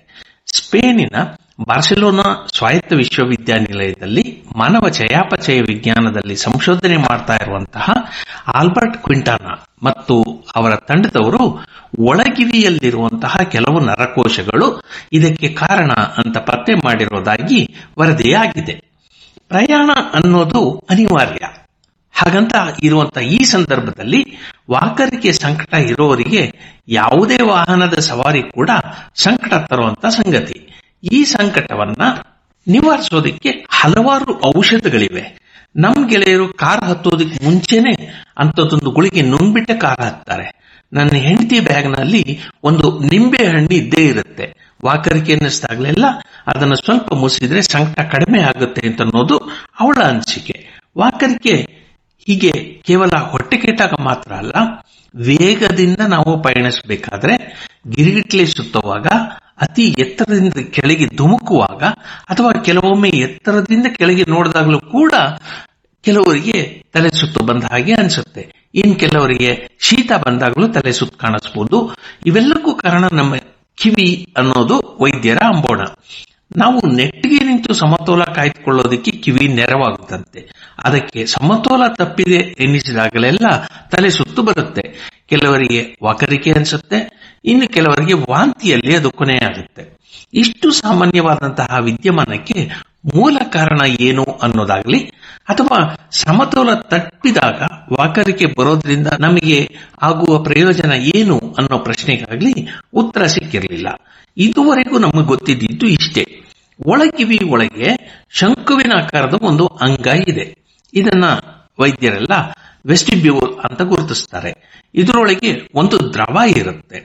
ಸ್ಪೇನಿನ ಬಾರ್ಸಿಲೋನಾ ಸ್ವಾಯತ್ತ ವಿಶ್ವವಿದ್ಯಾನಿಲಯದಲ್ಲಿ ಮಾನವ ಚಯಾಪಚಯ ವಿಜ್ಞಾನದಲ್ಲಿ ಸಂಶೋಧನೆ ಮಾಡ್ತಾ ಇರುವಂತಹ ಆಲ್ಬರ್ಟ್ ಕ್ವಿಂಟಾನಾ ಮತ್ತು ಅವರ ತಂಡದವರು ಒಳಗಿವಿಯಲ್ಲಿರುವಂತಹ ಕೆಲವು ನರಕೋಶಗಳು ಇದಕ್ಕೆ ಕಾರಣ ಅಂತ ಪತ್ತೆ ಮಾಡಿರೋದಾಗಿ ವರದಿಯಾಗಿದೆ. ಪ್ರಯಾಣ ಅನ್ನೋದು ಅನಿವಾರ್ಯ. ಹಾಗಂತ ಇರುವಂತಹ ಈ ಸಂದರ್ಭದಲ್ಲಿ ವಾಕರಿಕೆ ಸಂಕಟ ಇರೋರಿಗೆ ಯಾವುದೇ ವಾಹನದ ಸವಾರಿ ಕೂಡ ಸಂಕಟ ತರುವಂತ ಸಂಗತಿ. ಈ ಸಂಕಟವನ್ನ ನಿವಾರಿಸೋದಕ್ಕೆ ಹಲವಾರು ಔಷಧಗಳಿವೆ. ನಮ್ ಗೆಳೆಯರು ಕಾರ್ ಹತ್ತೋದಕ್ಕೆ ಮುಂಚೆನೆ ಅಂತದೊಂದು ಗುಳಿಗೆ ನುಣ್ಬಿಟ್ಟೆ ಕಾರ್ ಹತ್ತಾರೆ. ನನ್ನ ಹೆಂಡತಿ ಬ್ಯಾಗ್ನಲ್ಲಿ ಒಂದು ನಿಂಬೆ ಹಣ್ಣು ಇದ್ದೇ ಇರುತ್ತೆ. ವಾಕರಿಕೆ ಅನ್ನಿಸ್ದಾಗ್ಲೆಲ್ಲ ಅದನ್ನು ಸ್ವಲ್ಪ ಮುಸಿದ್ರೆ ಸಂಕಟ ಕಡಿಮೆ ಆಗುತ್ತೆ ಅಂತ ಅನ್ನೋದು ಅವಳ ಅನಿಸಿಕೆ. ವಾಕರಿಕೆ ಹೀಗೆ ಕೇವಲ ಹೊಟ್ಟೆ ಕೆಟ್ಟಾಗ ಮಾತ್ರ ಅಲ್ಲ, ವೇಗದಿಂದ ನಾವು ಪಯಣಿಸಬೇಕಾದ್ರೆ, ಗಿರಿಗಿಟ್ಲೆ ಸುತ್ತುವಾಗ, ಅತಿ ಎತ್ತರದಿಂದ ಕೆಳಗೆ ಧುಮುಕುವಾಗ, ಅಥವಾ ಕೆಲವೊಮ್ಮೆ ಎತ್ತರದಿಂದ ಕೆಳಗೆ ನೋಡಿದಾಗಲೂ ಕೂಡ ಕೆಲವರಿಗೆ ತಲೆ ಸುತ್ತು ಬಂದ ಹಾಗೆ ಅನಿಸುತ್ತೆ. ಇನ್ ಕೆಲವರಿಗೆ ಶೀತ ಬಂದಾಗಲೂ ತಲೆ ಸುತ್ತು ಕಾಣಿಸಬಹುದು. ಇವೆಲ್ಲಕ್ಕೂ ಕಾರಣ ನಮ್ಮ ಕಿವಿ ಅನ್ನೋದು ವೈದ್ಯರ ಅಂಬೋಣ. ನಾವು ನೆಟ್ಟಿಗೆ ನಿಂತು ಸಮತೋಲ ಕಾಯ್ದುಕೊಳ್ಳೋದಕ್ಕೆ ಕಿವಿ ನೆರವಾಗುತ್ತಂತೆ. ಅದಕ್ಕೆ ಸಮತೋಲ ತಪ್ಪಿದೆ ಎನ್ನಿಸಿದಾಗಲೆಲ್ಲ ತಲೆ ಸುತ್ತು ಬರುತ್ತೆ. ಕೆಲವರಿಗೆ ವಾಕರಿಕೆ ಅನಿಸುತ್ತೆ, ಇನ್ನು ಕೆಲವರಿಗೆ ವಾಂತಿಯಲ್ಲಿ ಅದು ಕೊನೆಯಾಗುತ್ತೆ. ಇಷ್ಟು ಸಾಮಾನ್ಯವಾದಂತಹ ವಿದ್ಯಮಾನಕ್ಕೆ ಮೂಲ ಕಾರಣ ಏನು ಅನ್ನೋದಾಗ್ಲಿ, ಅಥವಾ ಸಮತೋಲ ತಪ್ಪಿದಾಗ ವಾಕರಿಕೆ ಬರೋದ್ರಿಂದ ನಮಗೆ ಆಗುವ ಪ್ರಯೋಜನ ಏನು ಅನ್ನೋ ಪ್ರಶ್ನೆಗಾಗ್ಲಿ ಉತ್ತರ ಸಿಕ್ಕಿರಲಿಲ್ಲ. ಇದುವರೆಗೂ ನಮಗೆ ಗೊತ್ತಿದ್ದು ಇಷ್ಟೇ. ಒಳಗಿವಿ ಒಳಗೆ ಶಂಕುವಿನ ಆಕಾರದ ಒಂದು ಅಂಗ ಇದೆ. ಇದನ್ನ ವೈದ್ಯರೆಲ್ಲ ವೆಸ್ಟಿಬ್ಯೂಲ್ ಅಂತ ಗುರುತಿಸ್ತಾರೆ. ಇದರೊಳಗೆ ಒಂದು ದ್ರವ ಇರುತ್ತೆ.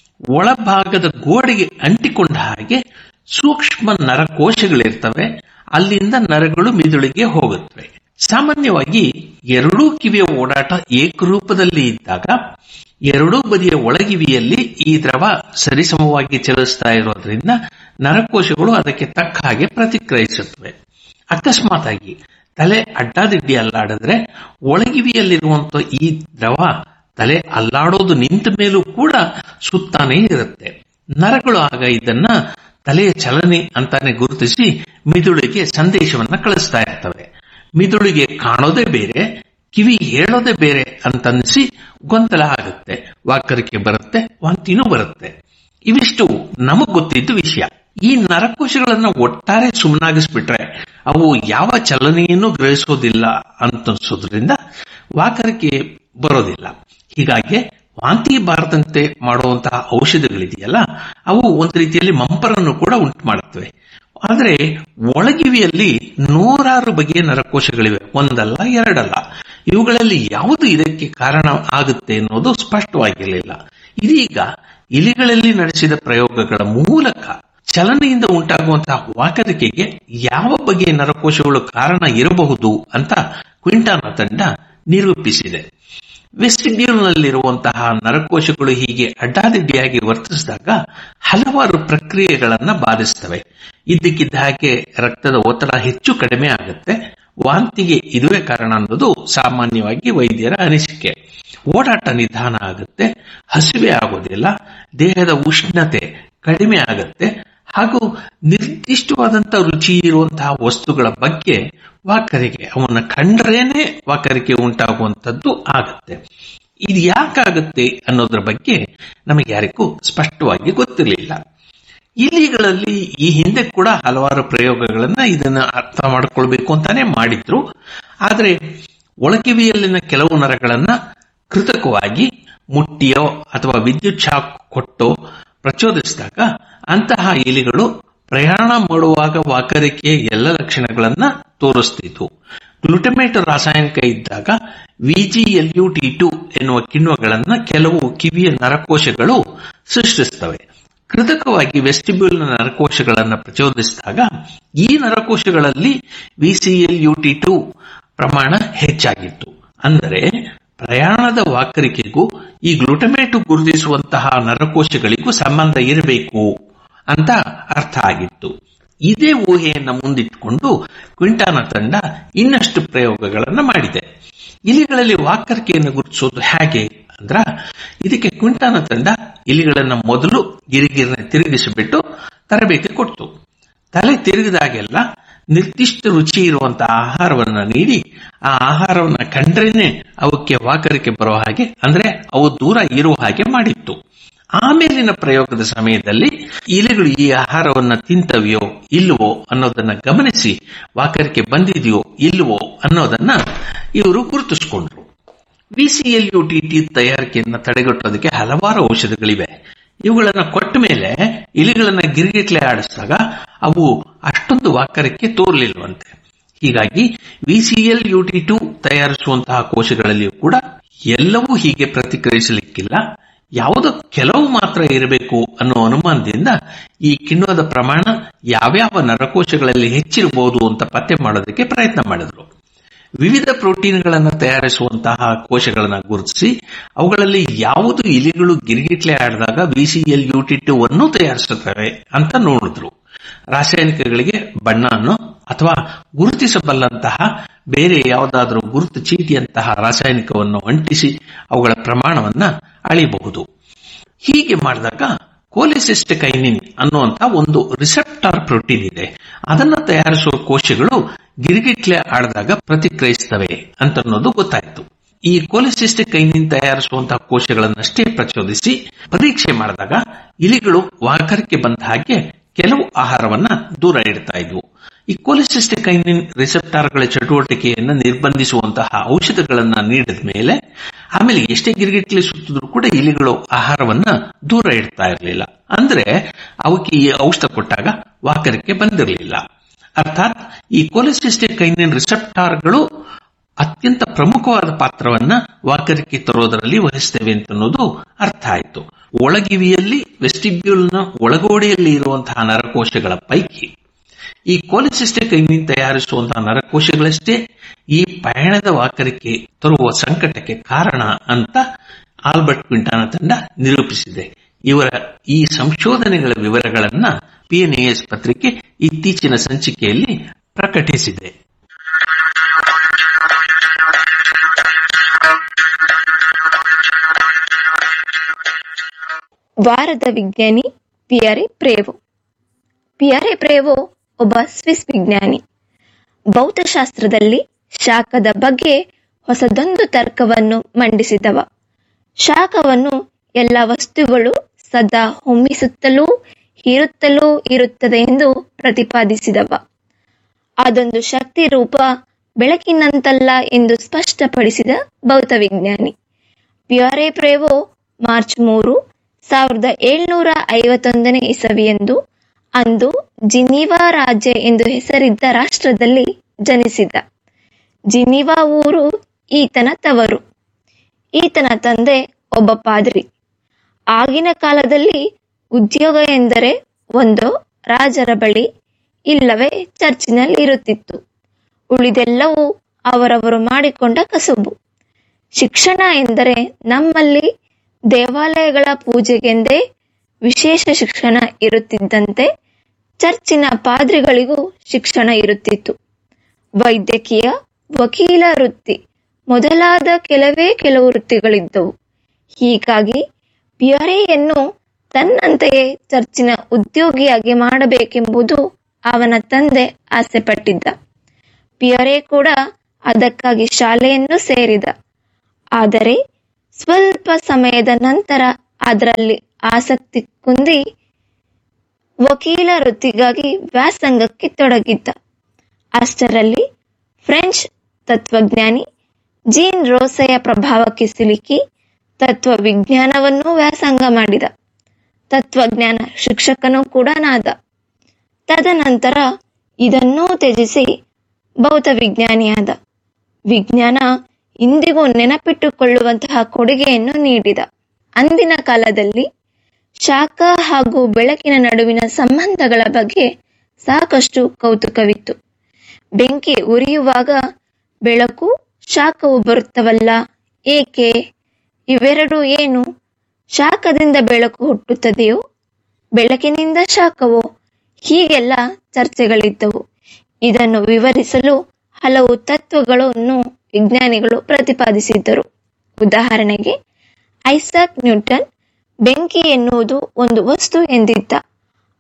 ಒಳಭಾಗದ ಗೋಡೆಗೆ ಅಂಟಿಕೊಂಡ ಹಾಗೆ ಸೂಕ್ಷ್ಮ ನರಕೋಶಗಳಿರ್ತವೆ. ಅಲ್ಲಿಂದ ನರಗಳು ಮಿದುಳಿಗೆ ಹೋಗುತ್ತವೆ. ಸಾಮಾನ್ಯವಾಗಿ ಎರಡೂ ಕಿವಿಯ ಓಡಾಟ ಏಕರೂಪದಲ್ಲಿ ಇದ್ದಾಗ ಎರಡೂ ಬದಿಯ ಒಳಗಿವಿಯಲ್ಲಿ ಈ ದ್ರವ ಸರಿಸಮವಾಗಿ ಚಲಿಸ್ತಾ ಇರೋದ್ರಿಂದ ನರಕೋಶಗಳು ಅದಕ್ಕೆ ತಕ್ಕ ಹಾಗೆ ಪ್ರತಿಕ್ರಿಯಿಸುತ್ತವೆ. ಅಕಸ್ಮಾತ್ ಆಗಿ ತಲೆ ಅಡ್ಡಾದಿಡ್ಡಿ ಅಲ್ಲಾಡಿದ್ರೆ ಒಳಗಿವಿಯಲ್ಲಿರುವಂತಹ ಈ ದ್ರವ ತಲೆ ಅಲ್ಲಾಡೋದು ನಿಂತ ಮೇಲೂ ಕೂಡ ಸುತ್ತಾನೇ ಇರುತ್ತೆ. ನರಗಳು ಆಗ ಇದನ್ನ ತಲೆಯ ಚಲನೆ ಅಂತಾನೆ ಗುರುತಿಸಿ ಮಿದುಳಿಗೆ ಸಂದೇಶವನ್ನ ಕಳಿಸ್ತಾ ಇರ್ತವೆ. ಮಿದುಳಿಗೆ ಕಾಣೋದೇ ಬೇರೆ, ಕಿವಿ ಹೇಳೋದೇ ಬೇರೆ ಅಂತನ್ನಿಸಿ ಗೊಂದಲ ಆಗುತ್ತೆ. ವಾಕರಿಕೆ ಬರುತ್ತೆ, ವಾಂತಿನೂ ಬರುತ್ತೆ. ಇವಿಷ್ಟು ನಮಗ್ ಗೊತ್ತಿದ್ದ ವಿಷಯ. ಈ ನರಕೋಶಗಳನ್ನ ಒಟ್ಟಾರೆ ಸುಮ್ಮನಾಗಿಸ್ಬಿಟ್ರೆ ಅವು ಯಾವ ಚಲನೆಯನ್ನು ಗ್ರಹಿಸೋದಿಲ್ಲ ಅಂತನ್ಸೋದ್ರಿಂದ ವಾಕರಿಕೆ ಬರೋದಿಲ್ಲ. ಹೀಗಾಗಿ ವಾಂತಿ ಬಾರದಂತೆ ಮಾಡುವಂತಹ ಔಷಧಗಳಿದೆಯಲ್ಲ, ಅವು ಒಂದು ರೀತಿಯಲ್ಲಿ ಮಂಪರನ್ನು ಕೂಡ ಉಂಟು ಮಾಡುತ್ತವೆ. ಆದರೆ ಒಳಗಿವಿಯಲ್ಲಿ ನೂರಾರು ಬಗೆಯ ನರಕೋಶಗಳಿವೆ, ಒಂದಲ್ಲ ಎರಡಲ್ಲ. ಇವುಗಳಲ್ಲಿ ಯಾವುದು ಇದಕ್ಕೆ ಕಾರಣ ಆಗುತ್ತೆ ಅನ್ನೋದು ಸ್ಪಷ್ಟವಾಗಿರಲಿಲ್ಲ. ಇದೀಗ ಇಲಿಗಳಲ್ಲಿ ನಡೆಸಿದ ಪ್ರಯೋಗಗಳ ಮೂಲಕ ಚಲನೆಯಿಂದ ಉಂಟಾಗುವಂತಹ ವಾಕರಿಕೆಗೆ ಯಾವ ಬಗೆಯ ನರಕೋಶಗಳು ಕಾರಣ ಇರಬಹುದು ಅಂತ ಕ್ವಿಂಟಾನಾ ತಂಡ ನಿರೂಪಿಸಿದೆ. ವೆಸ್ಟಿಬ್ಯೂಲ್ನಲ್ಲಿರುವಂತಹ ನರಕೋಶಗಳು ಹೀಗೆ ಅಡ್ಡಾದಿಡ್ಡಿಯಾಗಿ ವರ್ತಿಸಿದಾಗ ಹಲವಾರು ಪ್ರಕ್ರಿಯೆಗಳನ್ನ ಬಾಧಿಸುತ್ತವೆ. ಇದ್ದಕ್ಕಿದ್ದ ಹಾಗೆ ರಕ್ತದ ಒತ್ತಡ ಹೆಚ್ಚು ಕಡಿಮೆ ಆಗುತ್ತೆ. ವಾಂತಿಗೆ ಇದುವೇ ಕಾರಣ ಅನ್ನೋದು ಸಾಮಾನ್ಯವಾಗಿ ವೈದ್ಯರ ಅನಿಸಿಕೆ. ಓಡಾಟ ನಿಧಾನ ಆಗುತ್ತೆ, ಹಸಿವೆ ಆಗೋದಿಲ್ಲ, ದೇಹದ ಉಷ್ಣತೆ ಕಡಿಮೆ ಆಗುತ್ತೆ, ಹಾಗೂ ನಿರ್ದಿಷ್ಟವಾದಂತಹ ರುಚಿ ಇರುವಂತಹ ವಸ್ತುಗಳ ಬಗ್ಗೆ ವಾಕರಿಕೆ, ಅವನ್ನ ಕಂಡ್ರೇನೆ ವಾಕರಿಕೆ ಉಂಟಾಗುವಂಥದ್ದು ಆಗುತ್ತೆ. ಇದು ಯಾಕಾಗುತ್ತೆ ಅನ್ನೋದ್ರ ಬಗ್ಗೆ ನಮಗೆ ಯಾರಿಗೂ ಸ್ಪಷ್ಟವಾಗಿ ಗೊತ್ತಿರಲಿಲ್ಲ. ಇಲಿಗಳಲ್ಲಿ ಈ ಹಿಂದೆ ಕೂಡ ಹಲವಾರು ಪ್ರಯೋಗಗಳನ್ನ ಇದನ್ನ ಅರ್ಥ ಮಾಡಿಕೊಳ್ಬೇಕು ಅಂತಾನೆ ಮಾಡಿದ್ರು. ಆದರೆ ಒಳಕಿವಿಯಲ್ಲಿನ ಕೆಲವು ನರಗಳನ್ನ ಕೃತಕವಾಗಿ ಮುಟ್ಟಿಯೋ ಅಥವಾ ವಿದ್ಯುತ್ ಶಾಕ್ ಕೊಟ್ಟೋ ಪ್ರಚೋದಿಸಿದಾಗ ಅಂತಹ ಇಲಿಗಳು ಪ್ರಯಾಣ ಮಾಡುವಾಗ ವಾಕರಿಕೆಯ ಎಲ್ಲ ಲಕ್ಷಣಗಳನ್ನ ತೋರಿಸ್ತಿತ್ತು. ಗ್ಲುಟಮೇಟ್ ರಾಸಾಯನಿಕ ಇದ್ದಾಗ VGLUT2 ಎನ್ನುವ ಕಿಣ್ವಗಳನ್ನ ಕೆಲವು ಕಿವಿಯ ನರಕೋಶಗಳು ಸೃಷ್ಟಿಸುತ್ತವೆ. ಕೃತಕವಾಗಿ ವೆಸ್ಟಿಬ್ಯೂಲ್ನ ನರಕೋಶಗಳನ್ನು ಪ್ರಚೋದಿಸಿದಾಗ ಈ ನರಕೋಶಗಳಲ್ಲಿ VCLUT2 ಪ್ರಮಾಣ ಹೆಚ್ಚಾಗಿತ್ತು. ಅಂದರೆ ಪ್ರಯಾಣದ ವಾಕರಿಕೆಗೂ ಈ ಗ್ಲುಟಮೇಟ್ ಗುರುತಿಸುವಂತಹ ನರಕೋಶಗಳಿಗೂ ಸಂಬಂಧ ಇರಬೇಕು ಅಂತ ಅರ್ಥ ಆಗಿತ್ತು. ಇದೇ ಊಹೆಯನ್ನು ಮುಂದಿಟ್ಟುಕೊಂಡು ಕ್ವಿಂಟಾನಾ ತಂಡ ಇನ್ನಷ್ಟು ಪ್ರಯೋಗಗಳನ್ನು ಮಾಡಿದೆ. ಇಲಿಗಳಲ್ಲಿ ವಾಕರಿಕೆಯನ್ನು ಗುರುತಿಸೋದು ಹೇಗೆ ಅಂದ್ರ, ಇದಕ್ಕೆ ಕ್ವಿಂಟಾನಾ ತಂಡ ಇಲಿಗಳನ್ನ ಮೊದಲು ಗಿರಿಗಿರಿನ ತಿರುಗಿಸಿಬಿಟ್ಟು ತರಬೇತಿ ಕೊಡ್ತು. ತಲೆ ತಿರುಗಿದಾಗೆಲ್ಲ ನಿರ್ದಿಷ್ಟ ರುಚಿ ಇರುವಂತಹ ಆಹಾರವನ್ನ ನೀಡಿ ಆ ಆಹಾರವನ್ನ ಕಂಡ್ರೇನೆ ಅವಕ್ಕೆ ವಾಕರಿಕೆ ಬರೋ ಹಾಗೆ, ಅಂದ್ರೆ ಅವು ದೂರ ಇರುವ ಹಾಗೆ ಮಾಡಿತ್ತು. ಆಮೇಲಿನ ಪ್ರಯೋಗದ ಸಮಯದಲ್ಲಿ ಇಲಿಗಳು ಈ ಆಹಾರವನ್ನ ತಿಂತವೆಯೋ ಇಲ್ಲವೋ ಅನ್ನೋದನ್ನ ಗಮನಿಸಿ ವಾಕರಿಕೆ ಬಂದಿದೆಯೋ ಇಲ್ಲವೋ ಅನ್ನೋದನ್ನ ಇವರು ಗುರುತಿಸಿಕೊಂಡ್ರು. ವಿಸಿಎಲ್ಯುಟಿಟಿ ತಯಾರಿಕೆಯನ್ನ ತಡೆಗಟ್ಟೋದಕ್ಕೆ ಹಲವಾರು ಔಷಧಗಳಿವೆ. ಇವುಗಳನ್ನ ಕೊಟ್ಟ ಮೇಲೆ ಇಲಿಗಳನ್ನ ಗಿರಿಗಿಟ್ಲೆ ಆಡಿಸಿದಾಗ ಅವು ಅಷ್ಟೊಂದು ವಾಕರಿಕೆ ತೋರ್ಲಿಲ್ವಂತೆ. ಹೀಗಾಗಿ ವಿಸಿಎಲ್ಯುಟಿ2 ತಯಾರಿಸುವಂತಹ ಕೋಶಗಳಲ್ಲಿಯೂ ಕೂಡ ಎಲ್ಲವೂ ಹೀಗೆ ಪ್ರತಿಕ್ರಿಯಿಸಲಿಕ್ಕಿಲ್ಲ, ಯಾವುದೋ ಕೆಲವು ಮಾತ್ರ ಇರಬೇಕು ಅನ್ನೋ ಅನುಮಾನದಿಂದ ಈ ಕಿಣ್ವದ ಪ್ರಮಾಣ ಯಾವ್ಯಾವ ನರಕೋಶಗಳಲ್ಲಿ ಹೆಚ್ಚಿರಬಹುದು ಅಂತ ಪತ್ತೆ ಮಾಡೋದಕ್ಕೆ ಪ್ರಯತ್ನ ಮಾಡಿದ್ರು. ವಿವಿಧ ಪ್ರೋಟೀನ್ಗಳನ್ನು ತಯಾರಿಸುವಂತಹ ಕೋಶಗಳನ್ನು ಗುರುತಿಸಿ ಅವುಗಳಲ್ಲಿ ಯಾವುದು ಇಲಿಗಳು ಗಿರಿಗಿಟ್ಲೆ ಆಡಿದಾಗ ವಿಸಿಎಲ್ಯುಟಿ2 ಅನ್ನು ತಯಾರಿಸುತ್ತವೆ ಅಂತ ನೋಡಿದ್ರು. ರಾಸಾಯನಿಕಗಳಿಗೆ ಬಣ್ಣವನ್ನು ಅಥವಾ ಗುರುತಿಸಬಲ್ಲಂತಹ ಬೇರೆ ಯಾವುದಾದರೂ ಗುರುತು ಚೀಟಿಯಂತಹ ರಾಸಾಯನಿಕವನ್ನು ಅಂಟಿಸಿ ಅವುಗಳ ಪ್ರಮಾಣವನ್ನ ಅಳಿಬಹುದು. ಹೀಗೆ ಮಾಡಿದಾಗ ಕೋಲಿಸಿಸ್ಟಿಕೈನಿನ್ ಅನ್ನುವಂತಹ ಒಂದು ರಿಸೆಪ್ಟಾರ್ ಪ್ರೋಟೀನ್ ಇದೆ. ಅದನ್ನು ತಯಾರಿಸುವ ಕೋಶಗಳು ಗಿರಿಗಿಟ್ಲೆ ಆಡಿದಾಗ ಪ್ರತಿಕ್ರಿಯಿಸುತ್ತವೆ ಅಂತ ಅನ್ನೋದು ಗೊತ್ತಾಯಿತು. ಈ ಕೋಲಿಸಿಸ್ಟಿಕೈನಿನ್ ತಯಾರಿಸುವಂತಹ ಕೋಶಗಳನ್ನಷ್ಟೇ ಪ್ರಚೋದಿಸಿ ಪರೀಕ್ಷೆ ಮಾಡಿದಾಗ ಇಲಿಗಳು ವಾಕರಿಕೆ ಬಂದ ಹಾಗೆ ಕೆಲವು ಆಹಾರವನ್ನ ದೂರ ಇಡ್ತಾ ಇದ್ವು. ಈ ಕೋಲಿಸಿಸ್ಟಿಕೈನಿನ್ ರಿಸೆಪ್ಟಾರ್ಗಳ ಚಟುವಟಿಕೆಯನ್ನು ನಿರ್ಬಂಧಿಸುವಂತಹ ಔಷಧಗಳನ್ನ ನೀಡಿದ ಮೇಲೆ ಆಮೇಲೆ ಎಷ್ಟೇ ಗಿರಿಗಿಟ್ಲೆ ಸುತ್ತಿದ್ರು ಕೂಡ ಇಲಿಗಳು ಆಹಾರವನ್ನ ದೂರ ಇಡ್ತಾ ಇರಲಿಲ್ಲ. ಅಂದ್ರೆ ಅವಕ್ಕೆ ಈ ಔಷಧ ಕೊಟ್ಟಾಗ ವಾಕರಿಕೆ ಬಂದಿರಲಿಲ್ಲ. ಅರ್ಥಾತ್ ಈ ಕೋಲಿಸಿಸ್ಟಿಕೈನಿನ್ ರಿಸೆಪ್ಟಾರ್ಗಳು ಅತ್ಯಂತ ಪ್ರಮುಖವಾದ ಪಾತ್ರವನ್ನ ವಾಕರಿಕೆ ತರೋದರಲ್ಲಿ ವಹಿಸ್ತೇವೆ ಅಂತ ಅನ್ನೋದು ಅರ್ಥ ಆಯಿತು. ಒಳಗಿವಿಯಲ್ಲಿ ವೆಸ್ಟಿಬ್ಯೂಲ್ನ ಒಳಗೋಡೆಯಲ್ಲಿ ಇರುವಂತಹ ನರಕೋಶಗಳ ಪೈಕಿ ಈ ಕೋಲಿಸಿಸ್ಟಿಕೈನಿನ್ ತಯಾರಿಸುವಂತಹ ನರಕೋಶಗಳಷ್ಟೇ ಈ ಪಯಣದ ವಾಕರಿಕೆ ತರುವ ಸಂಕಟಕ್ಕೆ ಕಾರಣ ಅಂತ ಆಲ್ಬರ್ಟ್ ಕ್ವಿಂಟಾನ ತಂಡ ನಿರೂಪಿಸಿದೆ. ಇವರ ಈ ಸಂಶೋಧನೆಗಳ ವಿವರಗಳನ್ನ PNAS ಪತ್ರಿಕೆ ಇತ್ತೀಚಿನ ಸಂಚಿಕೆಯಲ್ಲಿ ಪ್ರಕಟಿಸಿದೆ. ವಾರದ ವಿಜ್ಞಾನಿ ಪಿಯರೆ ಪ್ರೇವೋ. ಪಿಯರೆ ಪ್ರೇವೋ ಒಬ್ಬ ಸ್ವಿಸ್ ವಿಜ್ಞಾನಿ. ಭೌತಶಾಸ್ತ್ರದಲ್ಲಿ ಶಾಖದ ಬಗ್ಗೆ ಹೊಸದೊಂದು ತರ್ಕವನ್ನು ಮಂಡಿಸಿದವ. ಶಾಖವನ್ನು ಎಲ್ಲ ವಸ್ತುಗಳು ಸದಾ ಹೊಮ್ಮಿಸುತ್ತಲೂ ಹೀರುತ್ತಲೂ ಇರುತ್ತದೆ ಎಂದು ಪ್ರತಿಪಾದಿಸಿದವ. ಅದೊಂದು ಶಕ್ತಿ ರೂಪ ಬೆಳಕಿನಂತಲ್ಲ ಎಂದು ಸ್ಪಷ್ಟಪಡಿಸಿದ ಭೌತವಿಜ್ಞಾನಿ. ಪಿಯರೆ ಪ್ರೇವೋ ಮಾರ್ಚ್ 3, 1751 ಇಸವಿಯಂದು ಅಂದು ಜಿನೀವಾ ರಾಜ್ಯ ಎಂದು ಹೆಸರಿದ್ದ ರಾಷ್ಟ್ರದಲ್ಲಿ ಜನಿಸಿದ. ಜಿನೀವಾ ಊರು ಈತನ ತವರು. ಈತನ ತಂದೆ ಒಬ್ಬ ಪಾದ್ರಿ. ಆಗಿನ ಕಾಲದಲ್ಲಿ ಉದ್ಯೋಗ ಎಂದರೆ ಒಂದೋ ರಾಜರ ಬಳಿ ಇಲ್ಲವೇ ಚರ್ಚಿನಲ್ಲಿ ಇರುತ್ತಿತ್ತು. ಉಳಿದೆಲ್ಲವೂ ಅವರವರು ಮಾಡಿಕೊಂಡ ಕಸುಬು. ಶಿಕ್ಷಣ ಎಂದರೆ ನಮ್ಮಲ್ಲಿ ದೇವಾಲಯಗಳ ಪೂಜೆಗೆಂದೇ ವಿಶೇಷ ಶಿಕ್ಷಣ ಇರುತ್ತಿದ್ದಂತೆ ಚರ್ಚಿನ ಪಾದ್ರಿಗಳಿಗೂ ಶಿಕ್ಷಣ ಇರುತ್ತಿತ್ತು. ವೈದ್ಯಕೀಯ, ವಕೀಲ ವೃತ್ತಿ ಮೊದಲಾದ ಕೆಲವು ವೃತ್ತಿಗಳಿದ್ದವು. ಹೀಗಾಗಿ ಪಿಯರೆಯನ್ನು ತನ್ನಂತೆಯೇ ಚರ್ಚಿನ ಉದ್ಯೋಗಿಯಾಗಿ ಮಾಡಬೇಕೆಂಬುದು ಅವನ ತಂದೆ ಆಸೆಪಟ್ಟಿದ್ದ. ಪಿಯರೆ ಕೂಡ ಅದಕ್ಕಾಗಿ ಶಾಲೆಯನ್ನು ಸೇರಿದ. ಆದರೆ ಸ್ವಲ್ಪ ಸಮಯದ ನಂತರ ಅದರಲ್ಲಿ ಆಸಕ್ತಿ ಕುಂದಿ ವಕೀಲ ವೃತ್ತಿಗಾಗಿ ವ್ಯಾಸಂಗಕ್ಕೆ ತೊಡಗಿದ್ದ. ಅಷ್ಟರಲ್ಲಿ ಫ್ರೆಂಚ್ ತತ್ವಜ್ಞಾನಿ ಜೀನ್ ರೋಸೆಯ ಪ್ರಭಾವಕ್ಕೆ ಸಿಲುಕಿ ತತ್ವವಿಜ್ಞಾನವನ್ನು ವ್ಯಾಸಂಗ ಮಾಡಿದ. ತತ್ವಜ್ಞಾನ ಶಿಕ್ಷಕನೂ ಕೂಡ ನಾದ. ತದನಂತರ ಇದನ್ನೂ ತ್ಯಜಿಸಿ ಭೌತವಿಜ್ಞಾನಿಯಾದ. ವಿಜ್ಞಾನ ಇಂದಿಗೂ ನೆನಪಿಟ್ಟುಕೊಳ್ಳುವಂತಹ ಕೊಡುಗೆಯನ್ನು ನೀಡಿದ. ಅಂದಿನ ಕಾಲದಲ್ಲಿ ಶಾಖ ಹಾಗೂ ಬೆಳಕಿನ ನಡುವಿನ ಸಂಬಂಧಗಳ ಬಗ್ಗೆ ಸಾಕಷ್ಟು ಕೌತುಕವಿತ್ತು. ಬೆಂಕಿ ಉರಿಯುವಾಗ ಬೆಳಕು ಶಾಖವು ಬರುತ್ತವಲ್ಲ, ಏಕೆ? ಇವೆರಡೂ ಏನು? ಶಾಖದಿಂದ ಬೆಳಕು ಹುಟ್ಟುತ್ತದೆಯೋ, ಬೆಳಕಿನಿಂದ ಶಾಖವೋ? ಹೀಗೆಲ್ಲ ಚರ್ಚೆಗಳಿದ್ದವು. ಇದನ್ನು ವಿವರಿಸಲು ಹಲವು ತತ್ವಗಳನ್ನು ವಿಜ್ಞಾನಿಗಳು ಪ್ರತಿಪಾದಿಸಿದ್ದರು. ಉದಾಹರಣೆಗೆ ಐಸಾಕ್ ನ್ಯೂಟನ್ ಬೆಂಕಿ ಎನ್ನುವುದು ಒಂದು ವಸ್ತು ಎಂದಿದ್ದ.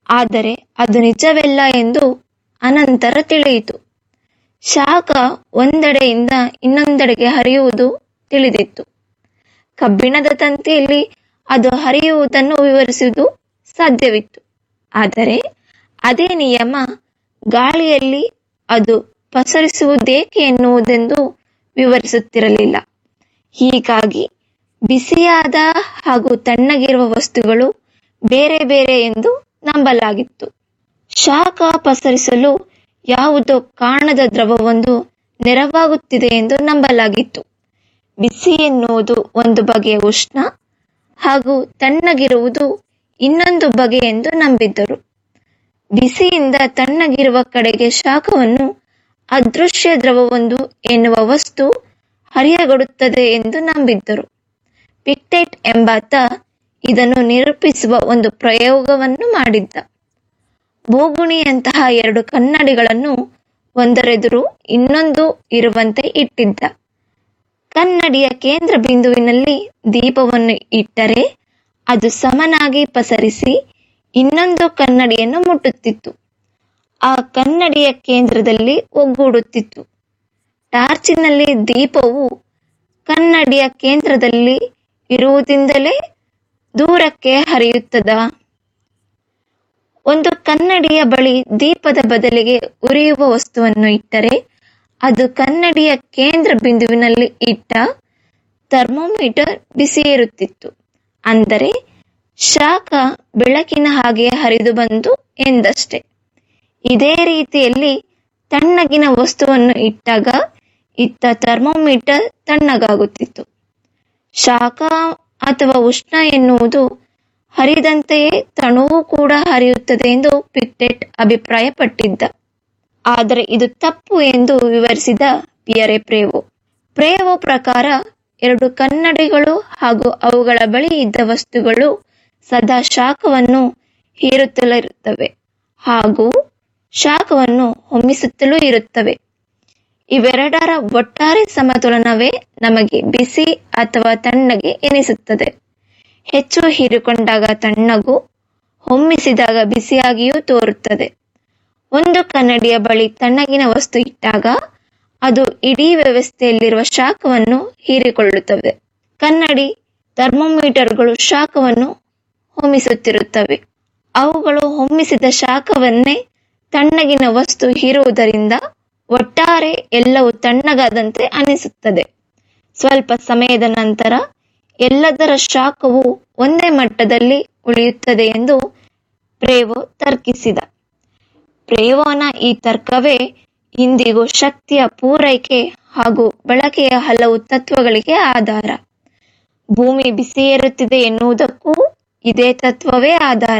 ಆದರೆ ಅದು ನಿಜವಲ್ಲ ಎಂದು ಅನಂತರ ತಿಳಿಯಿತು. ಶಾಖ ಒಂದೆಡೆಯಿಂದ ಇನ್ನೊಂದೆಡೆಗೆ ಹರಿಯುವುದು ತಿಳಿದಿತ್ತು. ಕಬ್ಬಿಣದ ತಂತಿಯಲ್ಲಿ ಅದು ಹರಿಯುವುದನ್ನು ವಿವರಿಸುವುದು ಸಾಧ್ಯವಿತ್ತು. ಆದರೆ ಅದೇ ನಿಯಮ ಗಾಳಿಯಲ್ಲಿ ಅದು ಪಸರಿಸುವುದೇಕೆ ಎನ್ನುವುದೆಂದು ವಿವರಿಸುತ್ತಿರಲಿಲ್ಲ. ಹೀಗಾಗಿ ಬಿಸಿಯಾದ ಹಾಗೂ ತಣ್ಣಗಿರುವ ವಸ್ತುಗಳು ಬೇರೆ ಬೇರೆ ಎಂದು ನಂಬಲಾಗಿತ್ತು. ಶಾಖ ಪಸರಿಸಲು ಯಾವುದೋ ಕಾಣದ ದ್ರವವೊಂದು ನೆರವಾಗುತ್ತಿದೆ ಎಂದು ನಂಬಲಾಗಿತ್ತು. ಬಿಸಿ ಎನ್ನುವುದು ಒಂದು ಬಗೆಯ ಉಷ್ಣ ಹಾಗೂ ತಣ್ಣಗಿರುವುದು ಇನ್ನೊಂದು ಬಗೆ ಎಂದು ನಂಬಿದ್ದರು. ಬಿಸಿಯಿಂದ ತಣ್ಣಗಿರುವ ಕಡೆಗೆ ಶಾಖವನ್ನು ಅದೃಶ್ಯ ದ್ರವವೊಂದು ಎನ್ನುವ ವಸ್ತು ಹರಿಯಗೊಡುತ್ತದೆ ಎಂದು ನಂಬಿದ್ದರು. ಪಿಕ್ಟೆಟ್ ಎಂಬಾತ ಇದನ್ನು ನಿರೂಪಿಸುವ ಒಂದು ಪ್ರಯೋಗವನ್ನು ಮಾಡಿದ್ದ. ಬೋಗುಣಿಯಂತಹ ಎರಡು ಕನ್ನಡಿಗಳನ್ನು ಒಂದರೆದುರು ಇನ್ನೊಂದು ಇರುವಂತೆ ಇಟ್ಟಿದ್ದ. ಕನ್ನಡಿಯ ಕೇಂದ್ರ ಬಿಂದುವಿನಲ್ಲಿ ದೀಪವನ್ನು ಇಟ್ಟರೆ ಅದು ಸಮನಾಗಿ ಪಸರಿಸಿ ಇನ್ನೊಂದು ಕನ್ನಡಿಯನ್ನು ಮುಟ್ಟುತ್ತಿತ್ತು. ಆ ಕನ್ನಡಿಯ ಕೇಂದ್ರದಲ್ಲಿ ಒಗ್ಗೂಡುತ್ತಿತ್ತು. ಟಾರ್ಚಿನಲ್ಲಿ ದೀಪವು ಕನ್ನಡಿಯ ಕೇಂದ್ರದಲ್ಲಿ ಇರುವುದರಿಂದಲೇ ದೂರಕ್ಕೆ ಹರಿಯುತ್ತದಾ? ಒಂದು ಕನ್ನಡಿಯ ಬಳಿ ದೀಪದ ಬದಲಿಗೆ ಉರಿಯುವ ವಸ್ತುವನ್ನು ಇಟ್ಟರೆ ಅದು ಕನ್ನಡಿಯ ಕೇಂದ್ರ ಬಿಂದುವಿನಲ್ಲಿ ಇಟ್ಟ ಥರ್ಮೋಮೀಟರ್ ಬಿಸಿಯಿರುತ್ತಿತ್ತು. ಅಂದರೆ ಶಾಖ ಬೆಳಕಿನ ಹಾಗೆ ಹರಿದು ಬಂತು ಎಂದಷ್ಟೇ. ಇದೇ ರೀತಿಯಲ್ಲಿ ತಣ್ಣಗಿನ ವಸ್ತುವನ್ನು ಇಟ್ಟಾಗ ಇತ್ತ ಥರ್ಮೋಮೀಟರ್ ತಣ್ಣಗಾಗುತ್ತಿತ್ತು. ಶಾಖ ಅಥವಾ ಉಷ್ಣ ಎನ್ನುವುದು ಹರಿದಂತೆಯೇ ತಣುವು ಕೂಡ ಹರಿಯುತ್ತದೆ ಎಂದು ಪಿಕ್ಟೆಟ್ ಅಭಿಪ್ರಾಯಪಟ್ಟಿದ್ದ. ಆದರೆ ಇದು ತಪ್ಪು ಎಂದು ವಿವರಿಸಿದ ಪಿಯರೆ ಪ್ರೇವೋ. ಪ್ರೇವೋ ಪ್ರಕಾರ ಎರಡು ಕನ್ನಡಿಗಳು ಹಾಗೂ ಅವುಗಳ ಬಳಿ ಇದ್ದ ವಸ್ತುಗಳು ಸದಾ ಶಾಖವನ್ನು ಹೀರುತ್ತಲೇ ಇರುತ್ತವೆ ಹಾಗೂ ಶಾಖವನ್ನು ಹೊಮ್ಮಿಸುತ್ತಲೂ ಇರುತ್ತವೆ. ಇವೆರಡರ ಒಟ್ಟಾರೆ ಸಮತೋಲನವೇ ನಮಗೆ ಬಿಸಿ ಅಥವಾ ತಣ್ಣಗೆ ಎನಿಸುತ್ತದೆ. ಹೆಚ್ಚು ಹೀರಿಕೊಂಡಾಗ ತಣ್ಣಗೂ, ಹೊಮ್ಮಿಸಿದಾಗ ಬಿಸಿಯಾಗಿಯೂ ತೋರುತ್ತದೆ. ಒಂದು ಕನ್ನಡಿಯ ಬಳಿ ತಣ್ಣಗಿನ ವಸ್ತು ಇಟ್ಟಾಗ ಅದು ಇಡೀ ವ್ಯವಸ್ಥೆಯಲ್ಲಿರುವ ಶಾಖವನ್ನು ಹೀರಿಕೊಳ್ಳುತ್ತವೆ. ಕನ್ನಡಿ, ಥರ್ಮೋಮೀಟರ್ಗಳು ಶಾಖವನ್ನು ಹೊಮ್ಮಿಸುತ್ತಿರುತ್ತವೆ. ಅವುಗಳು ಹೊಮ್ಮಿಸಿದ ಶಾಖವನ್ನೇ ತಣ್ಣಗಿನ ವಸ್ತು ಹೀರುವುದರಿಂದ ಒಟ್ಟಾರೆ ಎಲ್ಲವೂ ತಣ್ಣಗಾದಂತೆ ಅನಿಸುತ್ತದೆ. ಸ್ವಲ್ಪ ಸಮಯದ ನಂತರ ಎಲ್ಲದರ ಶಾಖವು ಒಂದೇ ಮಟ್ಟದಲ್ಲಿ ಉಳಿಯುತ್ತದೆ ಎಂದು ಪ್ರೇವೋ ತರ್ಕಿಸಿದ. ಪ್ರೇವೋನ ಈ ತರ್ಕವೇ ಇಂದಿಗೂ ಶಕ್ತಿಯ ಪೂರೈಕೆ ಹಾಗೂ ಬಳಕೆಯ ಹಲವು ತತ್ವಗಳಿಗೆ ಆಧಾರ. ಭೂಮಿ ಬಿಸಿಯೇರುತ್ತಿದೆ ಎನ್ನುವುದಕ್ಕೂ ಇದೇ ತತ್ವವೇ ಆಧಾರ.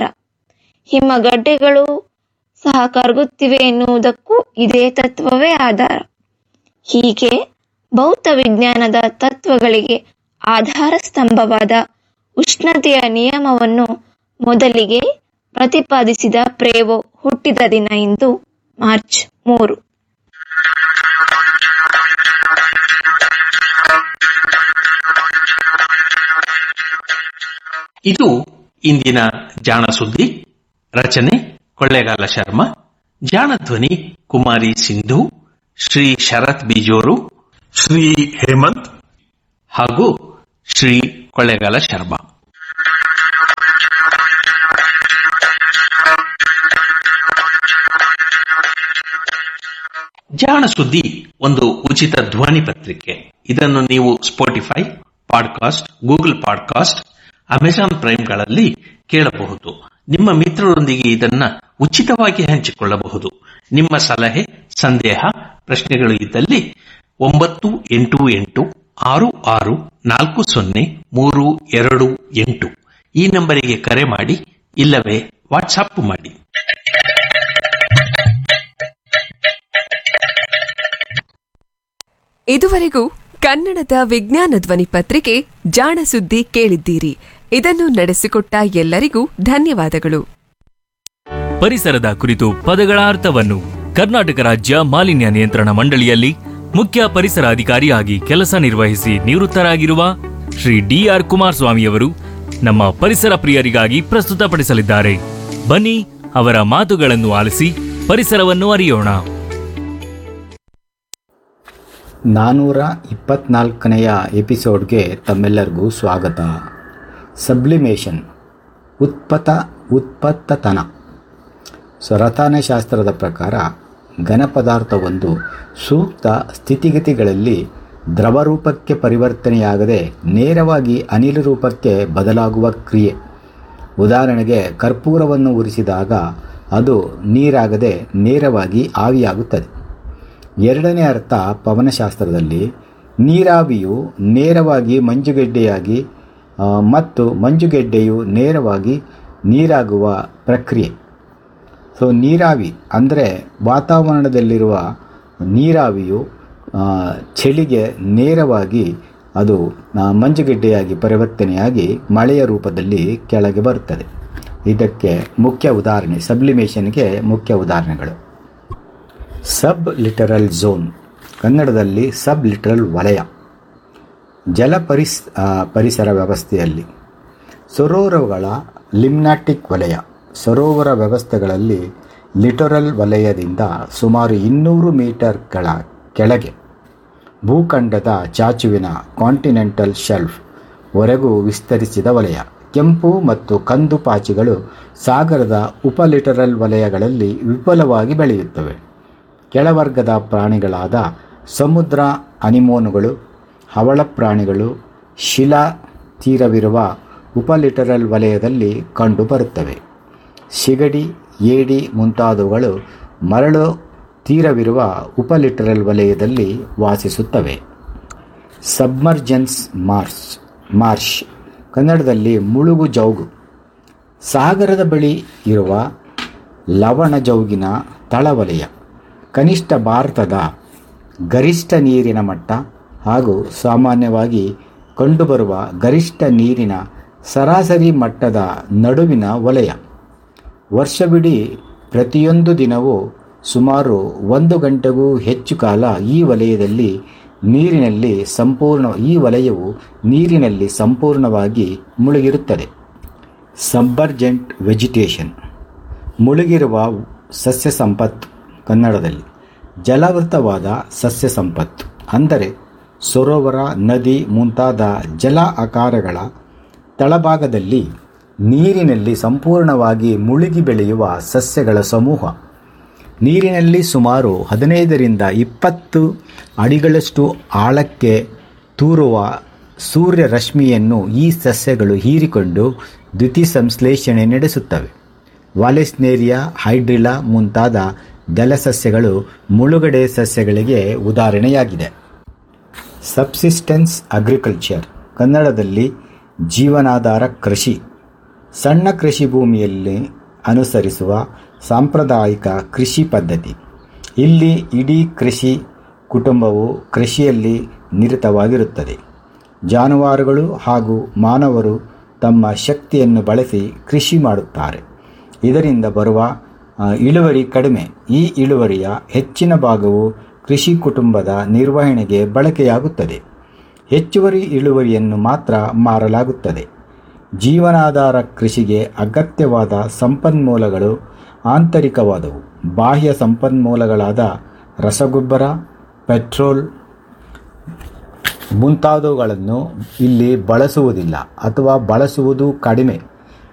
ಹಿಮಗಡ್ಡೆಗಳು ಸಹ ಕರಗುತ್ತಿವೆ ಎನ್ನುವುದಕ್ಕೂ ಇದೇ ತತ್ವವೇ ಆಧಾರ. ಹೀಗೆ ಭೌತ ವಿಜ್ಞಾನದ ತತ್ವಗಳಿಗೆ ಆಧಾರ ಸ್ತಂಭವಾದ ಉಷ್ಣತೆಯ ನಿಯಮವನ್ನು ಮೊದಲಿಗೆ ಪ್ರತಿಪಾದಿಸಿದ ಪ್ರೇವೋ ಹುಟ್ಟಿದ ದಿನ ಇಂದು ಮಾರ್ಚ್ 3. ಇದು ಇಂದಿನ ಜಾಣ ಸುದ್ದಿ. ರಚನೆ ಕೊಳ್ಳೇಗಾಲ ಶರ್ಮಾ. ಜಾಣ ಧ್ವನಿ ಕುಮಾರಿ ಸಿಂಧು, ಶ್ರೀ ಶರತ್ ಬಿಜೋರು, ಶ್ರೀ ಹೇಮಂತ್ ಹಾಗೂ ಶ್ರೀ ಕೊಳ್ಳೇಗಾಲ ಶರ್ಮಾ. ಜಾಣ ಸುದ್ದಿ ಒಂದು ಉಚಿತ ಧ್ವನಿ ಪತ್ರಿಕೆ. ಇದನ್ನು ನೀವು Spotify, podcast, Google podcast, Amazon ಪ್ರೈಮ್ಗಳಲ್ಲಿ ಕೇಳಬಹುದು. ನಿಮ್ಮ ಮಿತ್ರರೊಂದಿಗೆ ಇದನ್ನ ಉಚಿತವಾಗಿ ಹಂಚಿಕೊಳ್ಳಬಹುದು. ನಿಮ್ಮ ಸಲಹೆ, ಸಂದೇಹ, ಪ್ರಶ್ನೆಗಳು ಇದ್ದಲ್ಲಿ 9886640328 ಈ ನಂಬರಿಗೆ ಕರೆ ಮಾಡಿ, ಇಲ್ಲವೇ ವಾಟ್ಸಾಪ್ ಮಾಡಿ. ಇದುವರೆಗೂ ಕನ್ನಡದ ವಿಜ್ಞಾನ ಧ್ವನಿ ಪತ್ರಿಕೆ ಜಾಣ ಸುದ್ದಿ ಕೇಳಿದ್ದೀರಿ. ಇದನ್ನು ನಡೆಸಿಕೊಟ್ಟ ಎಲ್ಲರಿಗೂ ಧನ್ಯವಾದಗಳು. ಪರಿಸರದ ಕುರಿತು ಪದಗಳ ಅರ್ಥವನ್ನು ಕರ್ನಾಟಕ ರಾಜ್ಯ ಮಾಲಿನ್ಯ ನಿಯಂತ್ರಣ ಮಂಡಳಿಯಲ್ಲಿ ಮುಖ್ಯ ಪರಿಸರ ಅಧಿಕಾರಿಯಾಗಿ ಕೆಲಸ ನಿರ್ವಹಿಸಿ ನಿವೃತ್ತರಾಗಿರುವ ಶ್ರೀ ಡಿ.ಆರ್. ಕುಮಾರಸ್ವಾಮಿಯವರು ನಮ್ಮ ಪರಿಸರ ಪ್ರಿಯರಿಗಾಗಿ ಪ್ರಸ್ತುತಪಡಿಸಲಿದ್ದಾರೆ. ಬನ್ನಿ ಅವರ ಮಾತುಗಳನ್ನು ಆಲಿಸಿ ಪರಿಸರವನ್ನು ಅರಿಯೋಣ. 424ನೆಯ ಎಪಿಸೋಡ್ಗೆ ತಮ್ಮೆಲ್ಲರಿಗೂ ಸ್ವಾಗತ. ಸಬ್ಲಿಮೇಷನ್, ಉತ್ಪತ್ತತನ. ರಸಾಯನಶಾಸ್ತ್ರದ ಪ್ರಕಾರ ಘನಪದಾರ್ಥವೊಂದು ಸೂಕ್ತ ಸ್ಥಿತಿಗತಿಗಳಲ್ಲಿ ದ್ರವರೂಪಕ್ಕೆ ಪರಿವರ್ತನೆಯಾಗದೆ ನೇರವಾಗಿ ಅನಿಲ ರೂಪಕ್ಕೆ ಬದಲಾಗುವ ಕ್ರಿಯೆ. ಉದಾಹರಣೆಗೆ, ಕರ್ಪೂರವನ್ನು ಉರಿಸಿದಾಗ ಅದು ನೀರಾಗದೆ ನೇರವಾಗಿ ಆವಿಯಾಗುತ್ತದೆ. ಎರಡನೇ ಅರ್ಥ ಪವನಶಾಸ್ತ್ರದಲ್ಲಿ ನೀರಾವಿಯು ನೇರವಾಗಿ ಮಂಜುಗೆಡ್ಡೆಯಾಗಿ ಮತ್ತು ಮಂಜುಗೆಡ್ಡೆಯು ನೇರವಾಗಿ ನೀರಾಗುವ ಪ್ರಕ್ರಿಯೆ. ನೀರಾವಿ ಅಂದರೆ ವಾತಾವರಣದಲ್ಲಿರುವ ನೀರಾವಿಯು ಚಳಿಗೆ ನೇರವಾಗಿ ಅದು ಮಂಜುಗೆಡ್ಡೆಯಾಗಿ ಪರಿವರ್ತನೆಯಾಗಿ ಮಳೆಯ ರೂಪದಲ್ಲಿ ಕೆಳಗೆ ಬರುತ್ತದೆ. ಇದಕ್ಕೆ ಮುಖ್ಯ ಉದಾಹರಣೆ, ಸಬ್ಲಿಮೇಷನ್ಗೆ ಮುಖ್ಯ ಉದಾಹರಣೆಗಳು. ಸಬ್ ಲಿಟರಲ್ ಝೋನ್, ಕನ್ನಡದಲ್ಲಿ ಸಬ್ ಲಿಟರಲ್ ವಲಯ. ಜಲ ಪರಿಸರ ವ್ಯವಸ್ಥೆಯಲ್ಲಿ ಸರೋವರಗಳ ಲಿಮ್ನಾಟಿಕ್ ವಲಯ. ಸರೋವರ ವ್ಯವಸ್ಥೆಗಳಲ್ಲಿ ಲಿಟರಲ್ ವಲಯದಿಂದ ಸುಮಾರು 200 ಮೀಟರ್ಗಳ ಕೆಳಗೆ ಭೂಖಂಡದ ಚಾಚುವಿನ ಕಾಂಟಿನೆಂಟಲ್ ಶೆಲ್ಫ್ ವರೆಗೂ ವಿಸ್ತರಿಸಿದ ವಲಯ. ಕೆಂಪು ಮತ್ತು ಕಂದು ಪಾಚಿಗಳು ಸಾಗರದ ಉಪಲಿಟರಲ್ ವಲಯಗಳಲ್ಲಿ ವಿಪುಲವಾಗಿ ಬೆಳೆಯುತ್ತವೆ. ಕೆಳವರ್ಗದ ಪ್ರಾಣಿಗಳಾದ ಸಮುದ್ರ ಅನಿಮೋನುಗಳು, ಹವಳ ಪ್ರಾಣಿಗಳು ಶಿಲಾ ತೀರವಿರುವ ಉಪಲಿಟರಲ್ ವಲಯದಲ್ಲಿ ಕಂಡುಬರುತ್ತವೆ. ಸಿಗಡಿ, ಏಡಿ ಮುಂತಾದವುಗಳು ಮರಳು ತೀರವಿರುವ ಉಪಲಿಟರಲ್ ವಲಯದಲ್ಲಿ ವಾಸಿಸುತ್ತವೆ. ಸಬ್ಮರ್ಜೆನ್ಸ್ ಮಾರ್ಷ್, ಕನ್ನಡದಲ್ಲಿ ಮುಳುಗು ಜೌಗು. ಸಾಗರದ ಬಳಿ ಇರುವ ಲವಣ ಜೌಗಿನ ತಳವಲಯ. ಕನಿಷ್ಠ ಭಾರತದ ಗರಿಷ್ಠ ನೀರಿನ ಮಟ್ಟ ಹಾಗೂ ಸಾಮಾನ್ಯವಾಗಿ ಕಂಡುಬರುವ ಗರಿಷ್ಠ ನೀರಿನ ಸರಾಸರಿ ಮಟ್ಟದ ನಡುವಿನ ವಲಯ. ವರ್ಷವಿಡೀ ಪ್ರತಿಯೊಂದು ದಿನವೂ ಸುಮಾರು 1 ಗಂಟೆಗೂ ಹೆಚ್ಚು ಕಾಲ ಈ ವಲಯವು ನೀರಿನಲ್ಲಿ ಸಂಪೂರ್ಣವಾಗಿ ಮುಳುಗಿರುತ್ತದೆ. ಸಬ್ಮರ್ಜೆಂಟ್ ವೆಜಿಟೇಷನ್, ಮುಳುಗಿರುವ ಸಸ್ಯ ಸಂಪತ್ತು. ಕನ್ನಡದಲ್ಲಿ ಜಲಾವೃತವಾದ ಸಸ್ಯ ಸಂಪತ್ತು ಅಂದರೆ ಸರೋವರ, ನದಿ ಮುಂತಾದ ಜಲ ಆಕಾರಗಳ ತಳಭಾಗದಲ್ಲಿ ನೀರಿನಲ್ಲಿ ಸಂಪೂರ್ಣವಾಗಿ ಮುಳುಗಿ ಬೆಳೆಯುವ ಸಸ್ಯಗಳ ಸಮೂಹ. ನೀರಿನಲ್ಲಿ ಸುಮಾರು 15ರಿಂದ 20 ಅಡಿಗಳಷ್ಟು ಆಳಕ್ಕೆ ತೂರುವ ಸೂರ್ಯರಶ್ಮಿಯನ್ನು ಈ ಸಸ್ಯಗಳು ಹೀರಿಕೊಂಡು ದ್ಯುತಿಸಂಶ್ಲೇಷಣೆ ನಡೆಸುತ್ತವೆ. ವಾಲೆಸ್ನೇರಿಯಾ, ಹೈಡ್ರಿಲ್ಲಾ ಮುಂತಾದ ಜಲಸಸ್ಯಗಳು ಮುಳುಗಡೆ ಸಸ್ಯಗಳಿಗೆ ಉದಾಹರಣೆಯಾಗಿದೆ. ಸಬ್ಸಿಸ್ಟೆನ್ಸ್ ಅಗ್ರಿಕಲ್ಚರ್, ಕನ್ನಡದಲ್ಲಿ ಜೀವನಾಧಾರ ಕೃಷಿ. ಸಣ್ಣ ಕೃಷಿ ಭೂಮಿಯಲ್ಲಿ ಅನುಸರಿಸುವ ಸಾಂಪ್ರದಾಯಿಕ ಕೃಷಿ ಪದ್ಧತಿ. ಇಲ್ಲಿ ಇಡೀ ಕೃಷಿ ಕುಟುಂಬವು ಕೃಷಿಯಲ್ಲಿ ನಿರತವಾಗಿರುತ್ತದೆ. ಜಾನುವಾರುಗಳು ಹಾಗೂ ಮಾನವರು ತಮ್ಮ ಶಕ್ತಿಯನ್ನು ಬಳಸಿ ಕೃಷಿ ಮಾಡುತ್ತಾರೆ. ಇದರಿಂದ ಬರುವ ಇಳುವರಿ ಕಡಿಮೆ. ಈ ಇಳುವರಿಯ ಹೆಚ್ಚಿನ ಭಾಗವು ಕೃಷಿ ಕುಟುಂಬದ ನಿರ್ವಹಣೆಗೆ ಬಳಕೆಯಾಗುತ್ತದೆ. ಹೆಚ್ಚುವರಿ ಇಳುವರಿಯನ್ನು ಮಾತ್ರ ಮಾರಲಾಗುತ್ತದೆ. ಜೀವನಾಧಾರ ಕೃಷಿಗೆ ಅಗತ್ಯವಾದ ಸಂಪನ್ಮೂಲಗಳು ಆಂತರಿಕವಾದವು. ಬಾಹ್ಯ ಸಂಪನ್ಮೂಲಗಳಾದ ರಸಗೊಬ್ಬರ, ಪೆಟ್ರೋಲ್ ಮುಂತಾದವುಗಳನ್ನು ಇಲ್ಲಿ ಬಳಸುವುದಿಲ್ಲ ಅಥವಾ ಬಳಸುವುದು ಕಡಿಮೆ.